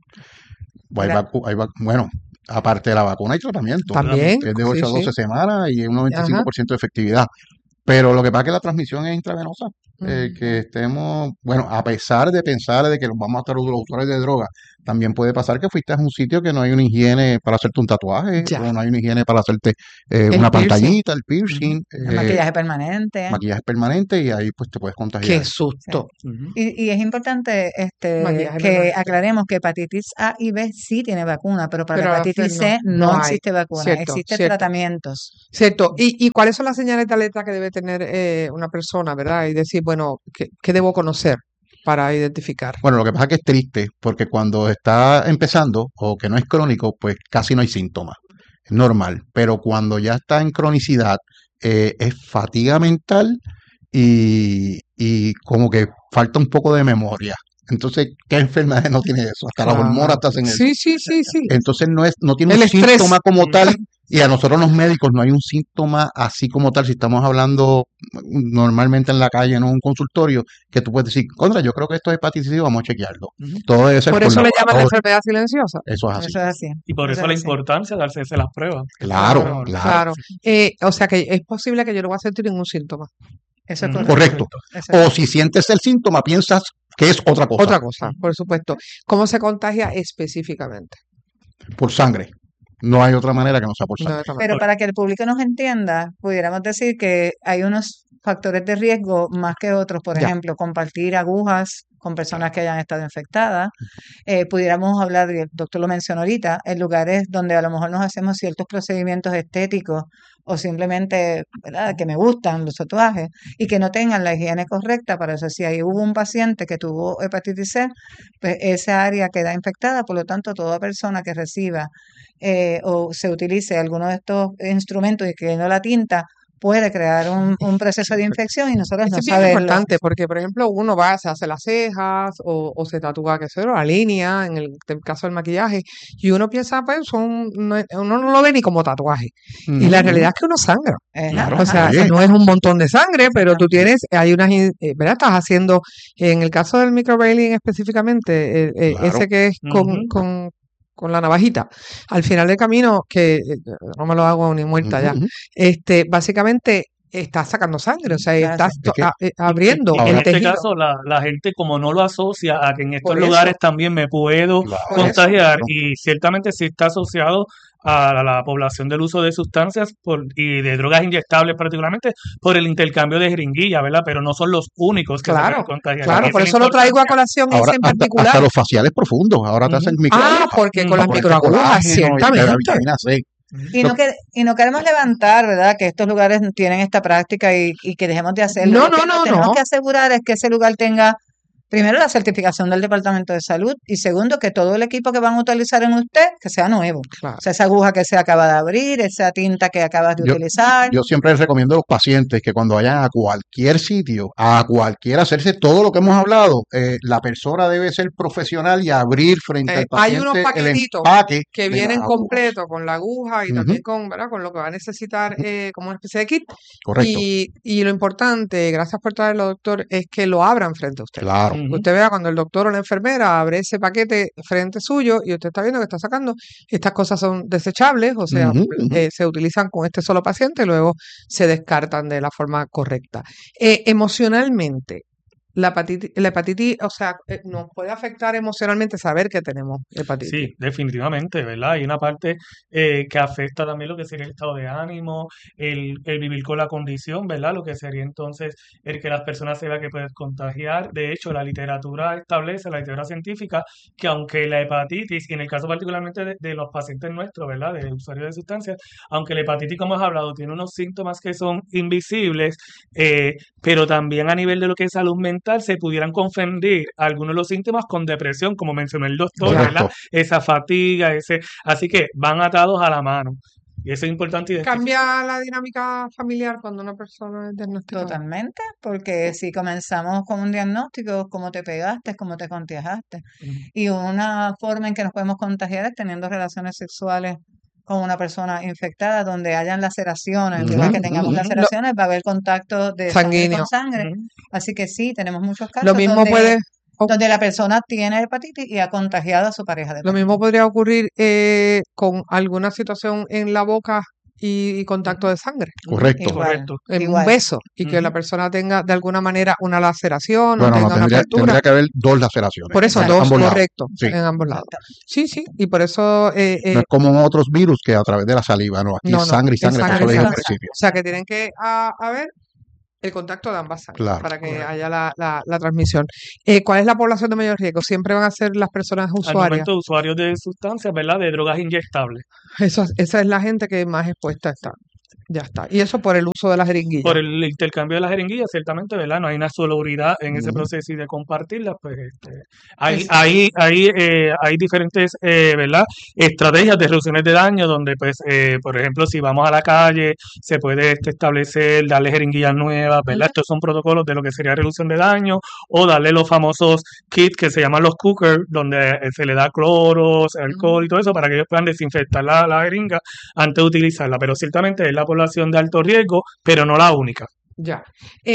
Hay vacu- hay vac- bueno, aparte de la vacuna hay tratamiento. También, Es de ocho sí, a doce sí. semanas y un noventa y cinco Ajá. por ciento de efectividad. Pero lo que pasa es que la transmisión es intravenosa. Eh, Ujú. que estemos, bueno, a pesar de pensar de que los vamos a estar los autores de droga, también puede pasar que fuiste a un sitio que no hay una higiene para hacerte un tatuaje, Ya. o no hay una higiene para hacerte eh, El una piercing. pantallita, el piercing, El eh, maquillaje permanente. maquillaje permanente, y ahí pues te puedes contagiar. Qué susto. Y, y es importante este, Maquillaje que permanente. aclaremos que hepatitis A y B sí tiene vacuna, pero para Pero la la hepatitis C C no, no, no hay. existe vacuna, Cierto, existen cierto. tratamientos. Cierto. ¿Y, y cuáles son las señales de alerta que debe tener eh, una persona, verdad? Y decir, bueno, ¿qué, qué debo conocer para identificar? Bueno, lo que pasa es que es triste porque cuando está empezando o que no es crónico, pues casi no hay síntomas. Es normal. Pero cuando ya está en cronicidad, eh, es fatiga mental y, y como que falta un poco de memoria. Entonces, ¿qué enfermedad no tiene eso? Hasta las Claro. hormonas te hacen eso. Sí, sí, sí, sí. Entonces no es, no tiene El un estrés. síntoma como tal, y a nosotros los médicos no hay un síntoma así como tal. Si estamos hablando normalmente en la calle, en un consultorio, que tú puedes decir, contra, yo creo que esto es hepatitis C, vamos a chequearlo. Todo debe ser Por por eso le llaman la laboratorio. enfermedad silenciosa. Eso es así. Eso es así. Y por Eso eso la es así. importancia de hacerse las pruebas. Claro, Claro, claro. Claro. Eh, o sea que es posible que yo no voy a sentir ningún síntoma. Eso es Ujú. correcto. Correcto. Eso es O así. si sientes el síntoma, piensas que es otra cosa. Otra cosa, por supuesto. ¿Cómo se contagia específicamente? Por sangre. No hay otra manera que no sea por No, sangre. de otra manera. Pero para que el público nos entienda, pudiéramos decir que hay unos factores de riesgo más que otros. Por Ya. ejemplo, compartir agujas con personas que hayan estado infectadas. Eh, pudiéramos hablar, y el doctor lo mencionó ahorita, en lugares donde a lo mejor nos hacemos ciertos procedimientos estéticos o simplemente, ¿verdad?, que me gustan los tatuajes y que no tengan la higiene correcta. Para eso, si ahí hubo un paciente que tuvo hepatitis C, pues esa área queda infectada. Por lo tanto, toda persona que reciba eh, o se utilice alguno de estos instrumentos y que no la tinta, puede crear un, un proceso de infección y nosotros Esto no es bien saberlo. importante porque, por ejemplo, uno va, se hace las cejas o, o se tatúa, qué sé yo, la línea, en el, el caso del maquillaje, y uno piensa, pues, son, no es- uno no lo ve ni como tatuaje. Y la Ujú. realidad es que uno sangra. Eh, Claro. O sea, Oye. no es un montón de sangre, pero tú tienes, hay unas, in- eh, ¿verdad? Estás haciendo, en el caso del microbaling específicamente, eh, eh, Claro. ese que es con, Ujú. con, con la navajita, al final del camino, que eh, no me lo hago ni muerta Ujú, ya, ujú. este, básicamente estás sacando sangre, o sea, Claro, estás sí. to- Es que- a- eh, Y- abriendo y Ahora- en el este tejido. caso, la, la gente como no lo asocia a que en estos Por eso. lugares también me puedo Claro. Por eso. contagiar, Claro. y ciertamente sí está asociado a la, la población del uso de sustancias por, y de drogas inyectables particularmente por el intercambio de jeringuillas, ¿verdad? Pero no son los únicos que se Claro, pueden contagiar. Claro, Esa por es la eso lo traigo a importancia. colación Ahora ese en hasta, particular. hasta los faciales profundos. Ahora te hacen micro. Ah, porque con Mm, las para ponerte microagujas, colágeno y la ciertamente. vitamina C. Y Lo- no, que, y no queremos levantar, ¿verdad?, que estos lugares tienen esta práctica y, y que dejemos de hacerlo. No, Lo que no, nos no, tenemos no. que asegurar es que ese lugar tenga, primero, la certificación del Departamento de Salud y segundo, que todo el equipo que van a utilizar en usted, que sea nuevo. Claro. O sea, esa aguja que se acaba de abrir, esa tinta que acabas de Yo, utilizar. yo siempre les recomiendo a los pacientes que cuando vayan a cualquier sitio, a cualquier hacerse todo lo que hemos hablado, eh, la persona debe ser profesional y abrir frente Eh, al hay unos paciente el paquetitos empaque que de vienen las agujas. completos con la aguja y Ujú. también con, ¿verdad?, con lo que va a necesitar eh, como una especie de kit. Correcto. Y, y lo importante, gracias por traerlo, doctor, es que lo abran frente a usted. Claro. Que Ujú. usted vea cuando el doctor o la enfermera abre ese paquete frente suyo y usted está viendo que está sacando, estas cosas son desechables, o sea, Ujú, ujú. eh, se utilizan con este solo paciente y luego se descartan de la forma correcta. Eh, emocionalmente, la hepatitis, la hepatitis, o sea, eh, nos puede afectar emocionalmente saber que tenemos hepatitis. Sí, definitivamente, ¿verdad? Hay una parte eh, que afecta también lo que sería el estado de ánimo, el, el vivir con la condición, ¿verdad? Lo que sería entonces el que las personas se vean que puedes contagiar. De hecho, la literatura establece, la literatura científica, que aunque la hepatitis, y en el caso particularmente de, de los pacientes nuestros, ¿verdad? De usuarios de sustancias, aunque la hepatitis, como hemos hablado, tiene unos síntomas que son invisibles, eh, pero también a nivel de lo que es salud mental, se pudieran confundir algunos de los síntomas con depresión, como mencionó el doctor, Ya. ¿verdad? Correcto. Esa fatiga, ese, así que van atados a la mano. Y eso es importante identificar. ¿Cambia la dinámica familiar cuando una persona es diagnosticada? Totalmente, porque si comenzamos con un diagnóstico, cómo te pegaste, cómo te contagiaste. Ujú. Y una forma en que nos podemos contagiar es teniendo relaciones sexuales con una persona infectada donde hayan laceraciones, Ujú, ¿verdad? Que tengamos ujú. laceraciones, va a haber contacto de sangre Sanguíneo. con sangre. Así que sí, tenemos muchos Lo casos mismo donde, puede, o- donde la persona tiene hepatitis y ha contagiado a su pareja de lo hepatitis. mismo podría ocurrir eh, con alguna situación en la boca y, y contacto de sangre. Correcto. Igual, Correcto. En un igual. beso y que la Ujú. persona tenga de alguna manera una laceración o Bueno, no, tenga una tendría, fractura. tendría que haber dos laceraciones. Por eso, en Exacto. dos, ambos lados. correcto, Sí. en ambos lados. Exacto. Sí, sí, y por eso, eh, No eh, es como en otros virus que a través de la saliva, no, aquí no, es no, sangre y es sangre, por sangre eso y le dije al sangre. principio. O sea, que tienen que a, a ver el contacto de ambas sangres Claro. para que Correcto. haya la, la, la transmisión. Eh, ¿cuál es la población de mayor riesgo? Siempre van a ser las personas Al usuarias. momento, usuarios de sustancias, ¿verdad? De drogas inyectables. Esa, esa es la gente que más expuesta está. Ya está. Y eso por el uso de la jeringuilla. Por el intercambio de las jeringuillas, ciertamente, ¿verdad? No hay una sororidad en ese Ujú. proceso y de compartirlas, pues este, hay, Pues- hay, hay, eh, hay diferentes, eh, ¿verdad? Estrategias de reducciones de daño donde, pues, eh, por ejemplo, si vamos a la calle, se puede este, establecer, darle jeringuillas nuevas, ¿verdad? Estos son protocolos de lo que sería reducción de daño, o darle los famosos kits que se llaman los cookers, donde eh, se le da cloros, alcohol y todo eso para que ellos puedan desinfectar la, la jeringa antes de utilizarla. Pero ciertamente es la población de alto riesgo, pero no la única. Ya.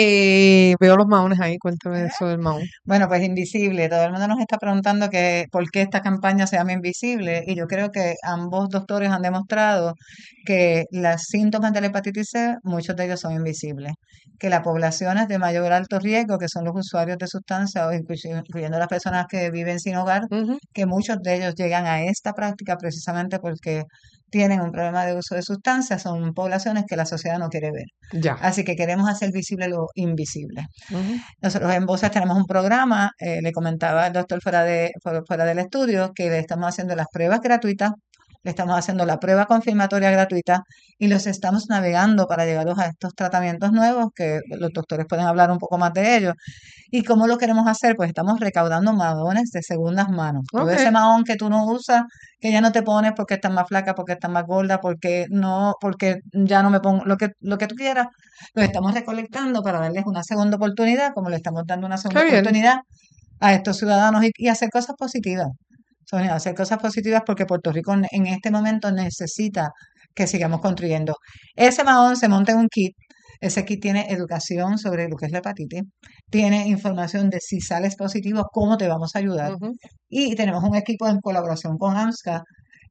Eh, veo los maones ahí. Cuéntame de eso del maón. Bueno, pues invisible. Todo el mundo nos está preguntando que por qué esta campaña se llama Invisible y yo creo que ambos doctores han demostrado que los síntomas de la hepatitis C, muchos de ellos son invisibles. Que las poblaciones de mayor alto riesgo, que son los usuarios de sustancias, o inclusi- incluyendo las personas que viven sin hogar, Ujú. que muchos de ellos llegan a esta práctica precisamente porque tienen un problema de uso de sustancias, son poblaciones que la sociedad no quiere ver. Ya. Así que queremos hacer visible lo invisible. Ujú. Nosotros en Voces tenemos un programa, eh, le comentaba el doctor fuera, de, fuera fuera del estudio, que le estamos haciendo las pruebas gratuitas, le estamos haciendo la prueba confirmatoria gratuita y los estamos navegando para llevarlos a estos tratamientos nuevos, que los doctores pueden hablar un poco más de ellos. ¿Y cómo lo queremos hacer? Pues estamos recaudando maones de segundas manos. Todo Ok. ese mahón que tú no usas, que ya no te pones porque estás más flaca, porque estás más gorda, porque no, porque ya no me pongo, lo que, lo que tú quieras, lo estamos recolectando para darles una segunda oportunidad, como le estamos dando una segunda Qué bien. oportunidad a estos ciudadanos y, y hacer cosas positivas. Sonia, hacer cosas positivas porque Puerto Rico en, en este momento necesita que sigamos construyendo. Ese mahón se monta en un kit. Ese kit tiene educación sobre lo que es la hepatitis, tiene información de si sales positivo, cómo te vamos a ayudar. Ujú. Y tenemos un equipo en colaboración con AMSCA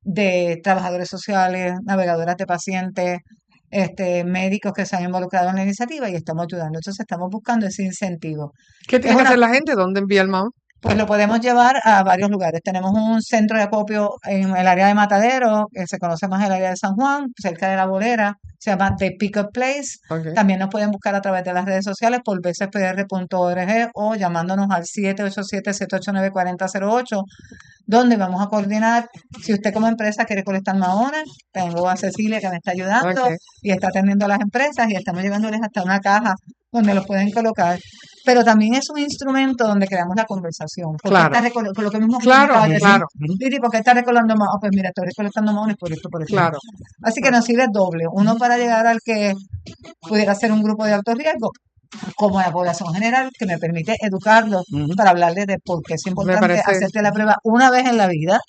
de trabajadores sociales, navegadoras de pacientes, este, médicos que se han involucrado en la iniciativa y estamos ayudando. Entonces estamos buscando ese incentivo. ¿Qué Es tiene que una- hacer la gente? ¿Dónde envía el maón? Pues lo podemos llevar a varios lugares. Tenemos un centro de acopio en el área de Matadero, que se conoce más el área de San Juan, cerca de La Bolera, se llama The Pickup Place. Ok. También nos pueden buscar a través de las redes sociales por b c p r punto org o llamándonos al siete ocho siete, siete ocho nueve, cuatro cero cero ocho, donde vamos a coordinar. Si usted como empresa quiere colectar maones, tengo a Cecilia que me está ayudando Ok. y está atendiendo a las empresas y estamos llevándoles hasta una caja donde los pueden colocar. Pero también es un instrumento donde creamos la conversación. ¿Por qué Claro. está recol- por lo que mismo que tú Claro, acabas de decir? claro. Lili, ¿por qué está recolectando maones? Ah, pues mira, estoy recolectando maones por esto, por esto. Claro. Así que nos sirve doble. Uno para llegar al que pudiera ser un grupo de alto riesgo, como la población general, que me permite educarlos Ujú. para hablarles de por qué es importante parece- hacerte la prueba una vez en la vida.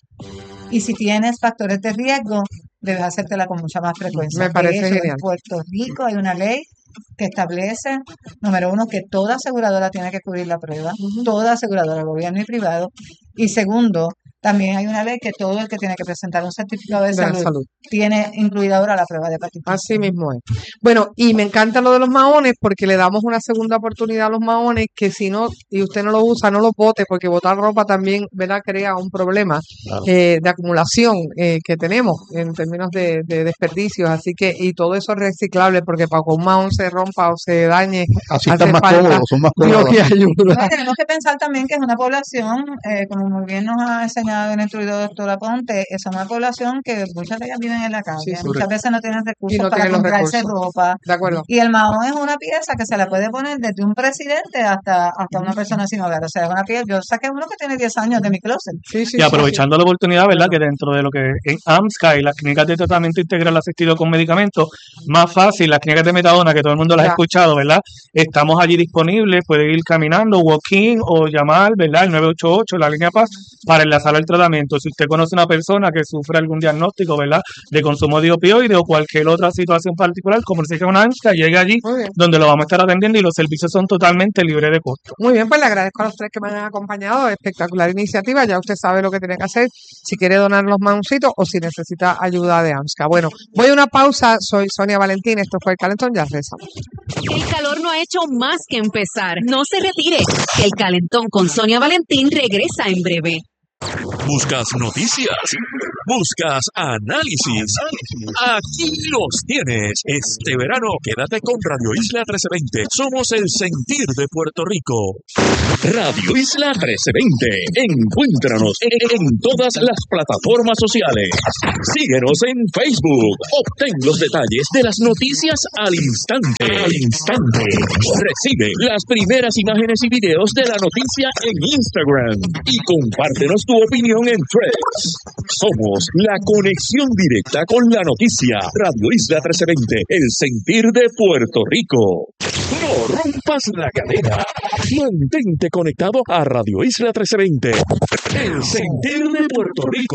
Y si tienes factores de riesgo, debes hacértela con mucha más frecuencia. Me parece de hecho, genial. en Puerto Rico hay una ley que establece, número uno, que toda aseguradora tiene que cubrir la prueba, toda aseguradora, gobierno y privado. Y segundo, también hay una ley que todo el que tiene que presentar un certificado de De la salud, salud. tiene incluida ahora la prueba de hepatitis C. Así mismo es. Bueno, y me encanta lo de los maones porque le damos una segunda oportunidad a los maones que si no, y usted no lo usa, no los bote porque botar ropa también, ¿verdad? Crea un problema Claro. eh, de acumulación eh, que tenemos en términos de, de desperdicios. Así que, y todo eso es reciclable porque para que un maón se rompa o se dañe, Así hace están más falta cómodos, son más Dios cómodos. que Bueno, ayuda. tenemos que pensar también que es una población, eh, como muy bien nos ha enseñado el instruido doctor Aponte, es una población que muchas de ellas viven en la calle, Sí, sí. muchas veces no tienen recursos Y no para tienen los comprarse recursos. ropa. De acuerdo. Y el mahón es una pieza que se la puede poner desde un presidente hasta, hasta una persona sin hogar. O sea, es una pieza. Yo saqué uno que tiene diez años de mi closet. Sí, sí, Y sí, aprovechando la oportunidad, ¿verdad? Que dentro de lo que en AMSCA y las clínicas de tratamiento integral asistido con medicamentos, más fácil, las clínicas de metadona, que todo el mundo las ha Ya. escuchado, ¿verdad? Estamos allí disponibles, puede ir caminando, walking o llamar, ¿verdad? El nueve ocho ocho, la línea Paz, para enlazar el tratamiento. Si usted conoce una persona que sufre algún diagnóstico, ¿verdad?, de consumo de opioides o cualquier otra situación particular, comuníquese con AMSCA, llegue allí, donde lo vamos a estar atendiendo y los servicios son totalmente libres de costo. Muy bien, pues le agradezco a los tres que me han acompañado. Espectacular iniciativa. Ya usted sabe lo que tiene que hacer si quiere donar los mamoncitos o si necesita ayuda de AMSCA. Bueno, voy a una pausa. Soy Sonia Valentín. Esto fue El Calentón. Ya regresamos. El calor no ha hecho más que empezar. No se retire. El Calentón con Sonia Valentín regresa en breve. ¿Buscas noticias? ¿Buscas análisis? Aquí los tienes. Este verano quédate con Radio Isla trece veinte. Somos el sentir de Puerto Rico. Radio Isla trece veinte. Encuéntranos en todas las plataformas sociales. Síguenos en Facebook. Obtén los detalles de las noticias al instante. Al instante. Recibe las primeras imágenes y videos de la noticia en Instagram. Y compártenos tu opinión en Threads. Somos la conexión directa con la noticia. Radio Isla trece veinte, el sentir de Puerto Rico. No rompas la cadena. Mantente conectado a Radio Isla trece veinte, el sentir de Puerto Rico.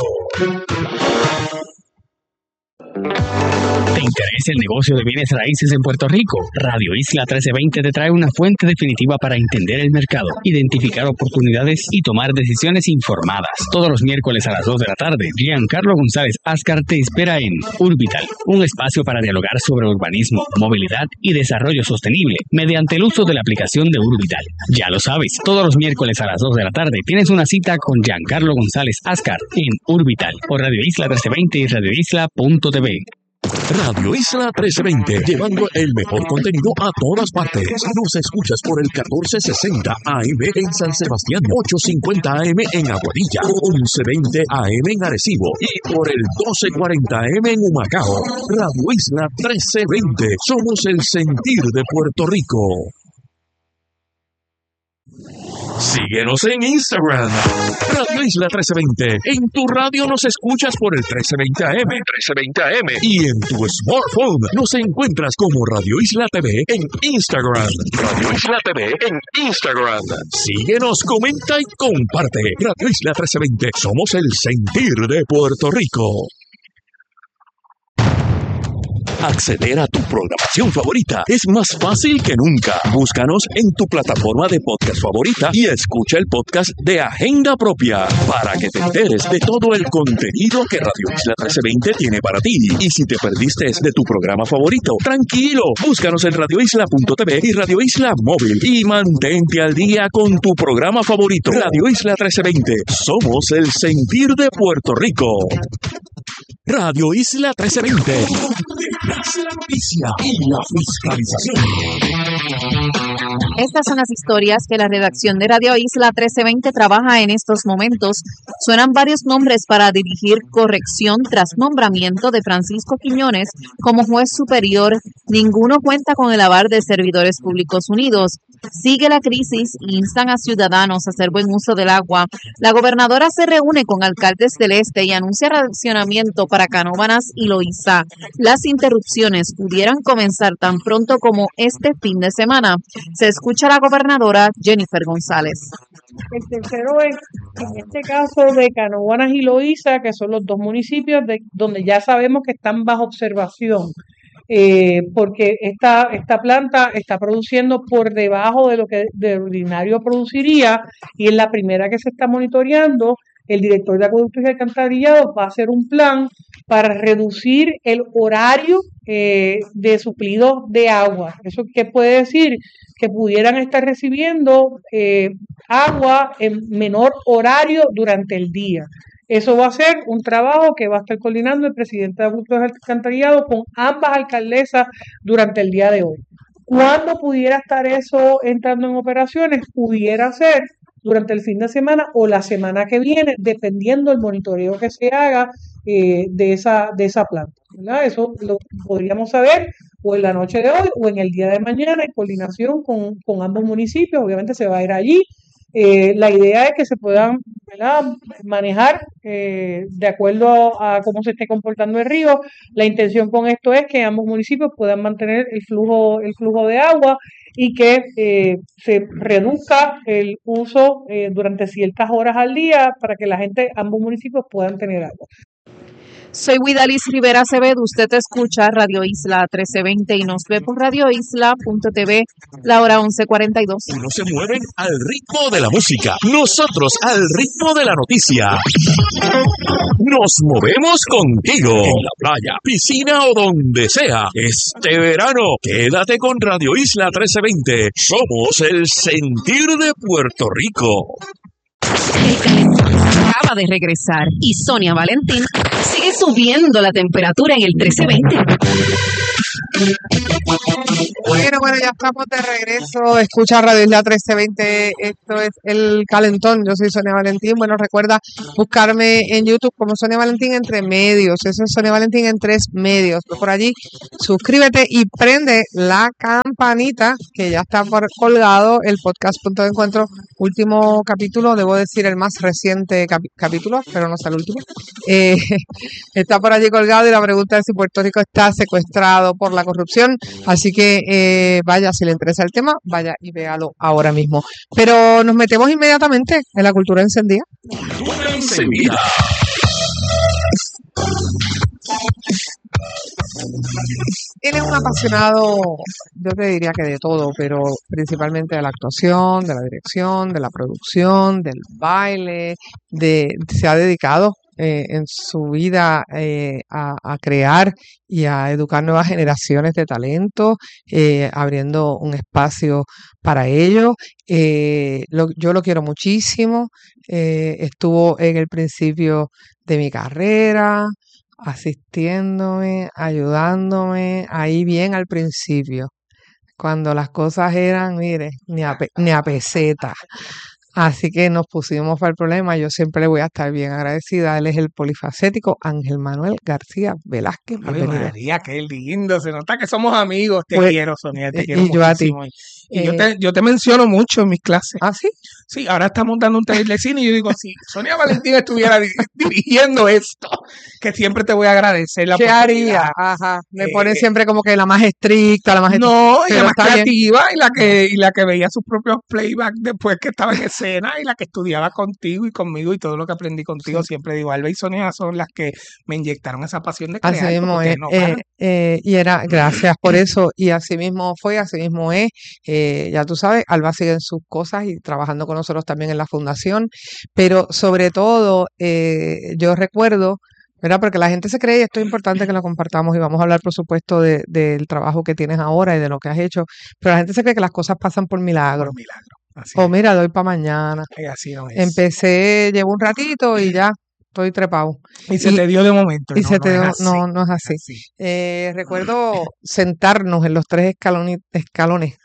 ¿Te interesa el negocio de bienes raíces en Puerto Rico? Radio Isla trece veinte te trae una fuente definitiva para entender el mercado, identificar oportunidades y tomar decisiones informadas. Todos los miércoles a las dos de la tarde, Giancarlo González Ascar te espera en Urbital, un espacio para dialogar sobre urbanismo, movilidad y desarrollo sostenible mediante el uso de la aplicación de Urbital. Ya lo sabes, todos los miércoles a las dos de la tarde tienes una cita con Giancarlo González Ascar en Urbital por Radio Isla trece veinte y radio isla punto t v. Radio Isla trece veinte, llevando el mejor contenido a todas partes. Nos escuchas por el catorce sesenta A M en San Sebastián, ochocientos cincuenta A M en Aguadilla, once veinte A M en Arecibo y por el doce cuarenta A M en Humacao. Radio Isla trece veinte, somos el sentir de Puerto Rico. Síguenos en Instagram, Radio Isla trece veinte. En tu radio nos escuchas por el trece veinte A M, trece veinte A M. Y en tu smartphone nos encuentras como Radio Isla T V en Instagram. Radio Isla T V en Instagram. Síguenos, comenta y comparte. Radio Isla trece veinte. Somos el sentir de Puerto Rico. Acceder a tu programación favorita es más fácil que nunca. Búscanos en tu plataforma de podcast favorita y escucha el podcast de Agenda Propia para que te enteres de todo el contenido que Radio Isla trece veinte tiene para ti. Y si te perdiste de tu programa favorito, tranquilo, búscanos en radio isla punto t v y Radio Isla Móvil y mantente al día con tu programa favorito. Radio Isla trece veinte, somos el sentir de Puerto Rico. Radio Isla trece veinte. La noticia y la fiscalización. Estas son las historias que la redacción de Radio Isla trece veinte trabaja en estos momentos. Suenan varios nombres para dirigir corrección tras nombramiento de Francisco Quiñones como juez superior. Ninguno cuenta con el aval de Servidores Públicos Unidos. Sigue la crisis e instan a ciudadanos a hacer buen uso del agua. La gobernadora se reúne con alcaldes del este y anuncia racionamiento para Canóvanas y Loíza. Las interrupciones pudieran comenzar tan pronto como este fin de semana. Se escucha a la gobernadora Jennifer González. El tercero es, en este caso, de Canóvanas y Loíza, que son los dos municipios de, donde ya sabemos que están bajo observación. Eh, porque esta, esta planta está produciendo por debajo de lo que de ordinario produciría y es la primera que se está monitoreando. El director de Acueductos y Alcantarillados va a hacer un plan para reducir el horario eh, de suplido de agua. ¿Eso qué puede decir? Que pudieran estar recibiendo eh, agua en menor horario durante el día. Eso va a ser un trabajo que va a estar coordinando el presidente de Acueductos y Alcantarillados con ambas alcaldesas durante el día de hoy. ¿Cuándo pudiera estar eso entrando en operaciones? Pudiera ser durante el fin de semana o la semana que viene, dependiendo del monitoreo que se haga eh, de esa de esa planta, ¿verdad? Eso lo podríamos saber o en la noche de hoy o en el día de mañana en coordinación con, con ambos municipios. Obviamente se va a ir allí Eh, la idea es que se puedan, ¿verdad?, manejar eh, de acuerdo a cómo se esté comportando el río. La intención con esto es que ambos municipios puedan mantener el flujo, el flujo de agua y que eh, se reduzca el uso eh, durante ciertas horas al día para que la gente, ambos municipios puedan tener agua. Soy Widalis Rivera Acevedo, usted escucha Radio Isla trece veinte y nos ve por radio isla punto t v, la hora once cuarenta y dos. Unos se mueven al ritmo de la música, nosotros al ritmo de la noticia. Nos movemos contigo, en la playa, piscina o donde sea. Este verano, quédate con Radio Isla trece veinte. Somos el sentir de Puerto Rico. El calentón acaba de regresar y Sonia Valentín sigue subiendo la temperatura en el trece veinte. Bueno, bueno, ya estamos de regreso. Escucha Radio Isla trece veinte. Esto es El Calentón. Yo soy Sonia Valentín. Bueno, recuerda buscarme en YouTube como Sonia Valentín Entre Medios. Eso es Sonia Valentín en tres medios. Ve por allí, suscríbete y prende la campanita que ya está por colgado. El podcast Punto de Encuentro, último capítulo, debo decir el más reciente capi- capítulo, pero no es el último. Eh, está por allí colgado y la pregunta es si Puerto Rico está secuestrado por la corrupción. Así que eh, vaya, si le interesa el tema, vaya y véalo ahora mismo. Pero nos metemos inmediatamente en la cultura encendida. Encendida. Él es un apasionado, yo te diría que de todo, pero principalmente de la actuación, de la dirección, de la producción, del baile, de se ha dedicado eh, en su vida eh, a, a crear y a educar nuevas generaciones de talento, eh, abriendo un espacio para ello. Eh, lo- yo lo quiero muchísimo. Eh, estuvo en el principio de mi carrera, asistiéndome, ayudándome, ahí bien al principio, cuando las cosas eran, mire, ni a, pe- ni a peseta. Así que nos pusimos para el problema. Yo siempre le voy a estar bien agradecida. Él es el polifacético Ángel Manuel García Velázquez. Ave Bienvenido. María, qué lindo. Se nota que somos amigos. Te Pues, quiero, Sonia, te eh, quiero y yo a ti. muchísimo. Y yo Eh, te, yo te menciono mucho en mis clases. ¿Ah, sí? Sí, ahora estamos dando un taller de cine y yo digo, si Sonia Valentín estuviera di- dirigiendo esto, que siempre te voy a agradecer la ¿Qué oportunidad. haría? Ajá. Me Eh, pone siempre como que la más estricta, la más estricta. No, y la Pero más está bien. creativa y la que y la que veía sus propios playback después que estaba en escena y la que estudiaba contigo y conmigo y todo lo que aprendí contigo. Sí. Siempre digo, Alba y Sonia son las que me inyectaron esa pasión de Así crear, porque mismo ustedes es. no eh, paran. eh, y era, gracias por eso. Y así mismo fue, así mismo es. Eh, ya tú sabes, Alba sigue en sus cosas y trabajando con nosotros también en la fundación. Pero sobre todo, eh, yo recuerdo, ¿verdad? Porque la gente se cree, y esto es importante que lo compartamos, y vamos a hablar, por supuesto, de, del trabajo que tienes ahora y de lo que has hecho. Pero la gente se cree que las cosas pasan por milagro. Por milagro. Así O es. mira, doy para mañana. Eh, así no es. Empecé, llevo un ratito y ya estoy trepado. Y se Y, te dio de momento. y No, se no te es dio- así. no, no es así. Así. Eh, recuerdo sentarnos en los tres escalones, escalones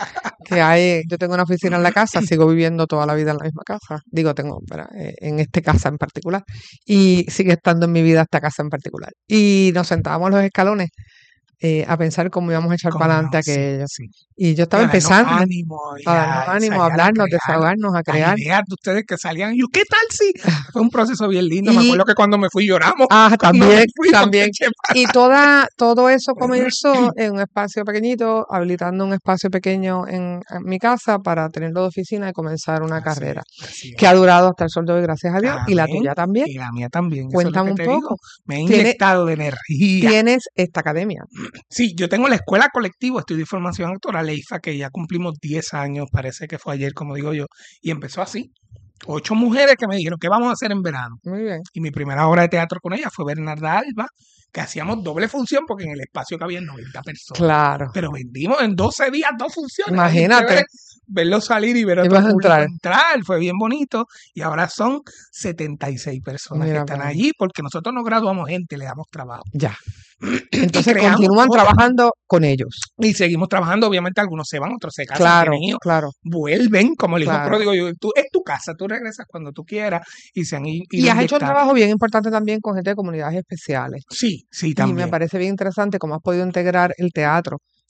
que hay. Yo tengo una oficina en la casa, sigo viviendo toda la vida en la misma casa. Digo, tengo, ¿verdad? Eh, en esta casa en particular. Y sigue estando en mi vida esta casa en particular. Y nos sentábamos en los escalones eh, a pensar cómo íbamos a echar Cómo para adelante no, sí, aquello. sí. Y yo estaba Y a darnos empezando ánimo y a darnos a ánimo, a ensayar, a hablarnos, crear. desahogarnos, a Las crear. ideas de ustedes que salían, y yo, ¿qué tal si? Fue un proceso bien lindo. Me Y, acuerdo que cuando me fui lloramos. ah, Cuando me también, fui, porque también. eché para Y toda, todo eso comenzó en un espacio pequeñito, habilitando un espacio pequeño en, en mi casa para tenerlo de oficina y comenzar una Así carrera es, así que es. ha durado hasta el sol de hoy, gracias a Dios, y la Amén. tuya también. Y la mía también. Eso es lo Cuéntame que un te digo. poco. Me ha Tiene- inyectado de energía. Tienes esta academia. Sí, yo tengo la Escuela Colectiva, estudio formación actoral, E I F A, que ya cumplimos diez años, parece que fue ayer, como digo yo, y empezó así. Ocho mujeres que me dijeron, ¿qué vamos a hacer en verano? Muy bien. Y mi primera obra de teatro con ella fue Bernarda Alba, que hacíamos doble función porque en el espacio cabían noventa personas. Claro. Pero vendimos en doce días dos funciones. Ahí Imagínate. chévere verlo salir y ver a otro Ibas a público entrar. entrar. Fue bien bonito. Y ahora son setenta y seis personas Mira que están para allá. allí porque nosotros no graduamos gente, le damos trabajo. Ya. Y Entonces creamos continúan cosas. trabajando con ellos. Y seguimos trabajando. Obviamente algunos se van, otros se casan, Claro, tienen hijos, claro, vuelven, como el hijo claro. pródigo. Yo, tú, es tu casa, tú regresas cuando tú quieras y se han i- Y ido has hecho un inyectando. trabajo bien importante también con gente de comunidades especiales. Sí, sí, Y me también. parece bien interesante cómo has podido integrar el teatro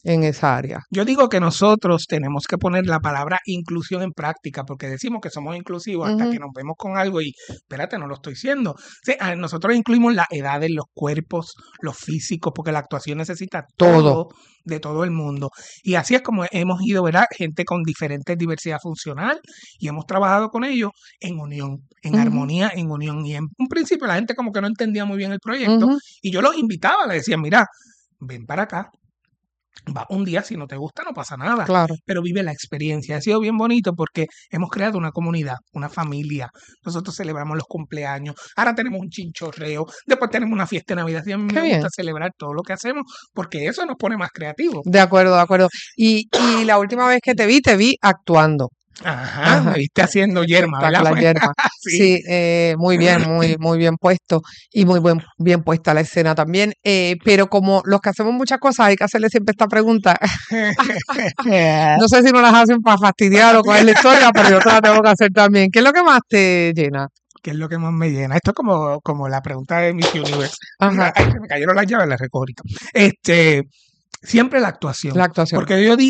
en esa área. Yo digo que nosotros tenemos que poner la palabra inclusión en práctica, porque decimos que somos inclusivos hasta Ujú. que nos vemos con algo y, espérate, no lo estoy siendo. Sí, a- nosotros incluimos las edades, los cuerpos, los físicos, porque la actuación necesita todo, Todo. de todo el mundo. Y así es como hemos ido, ¿verdad? Gente con diferentes diversidad funcional y hemos trabajado con ellos en unión, en Ujú. armonía, en unión. Y en un principio la gente como que no entendía muy bien el proyecto Ujú. y yo los invitaba, le decía, mira, ven para acá. Va un día, si no te gusta, no pasa nada. Claro. Pero vive la experiencia. Ha sido bien bonito porque hemos creado una comunidad, una familia. Nosotros celebramos los cumpleaños. Ahora tenemos un chinchorreo. Después tenemos una fiesta de Navidad. Y a mí Qué me bien. gusta celebrar todo lo que hacemos porque eso nos pone más creativos. De acuerdo, de acuerdo. Y, y la última vez que te vi, te vi actuando. Ajá, Ajá. me viste haciendo yerma, ¿verdad? Espectacular, yerma. Sí. Sí, eh, muy bien, muy, muy bien puesto y muy buen, bien puesta la escena también. Eh, pero como los que hacemos muchas cosas, hay que hacerle siempre esta pregunta. No sé si nos las hacen para fastidiar o coger la historia, pero yo te la tengo que hacer también. ¿Qué es lo que más te llena? ¿Qué es lo que más me llena? Esto es como, como la pregunta de Miss Universe. Ajá. Ay, se me cayeron las llaves, las recojo ahorita. Este, siempre la actuación. La actuación. Porque yo digo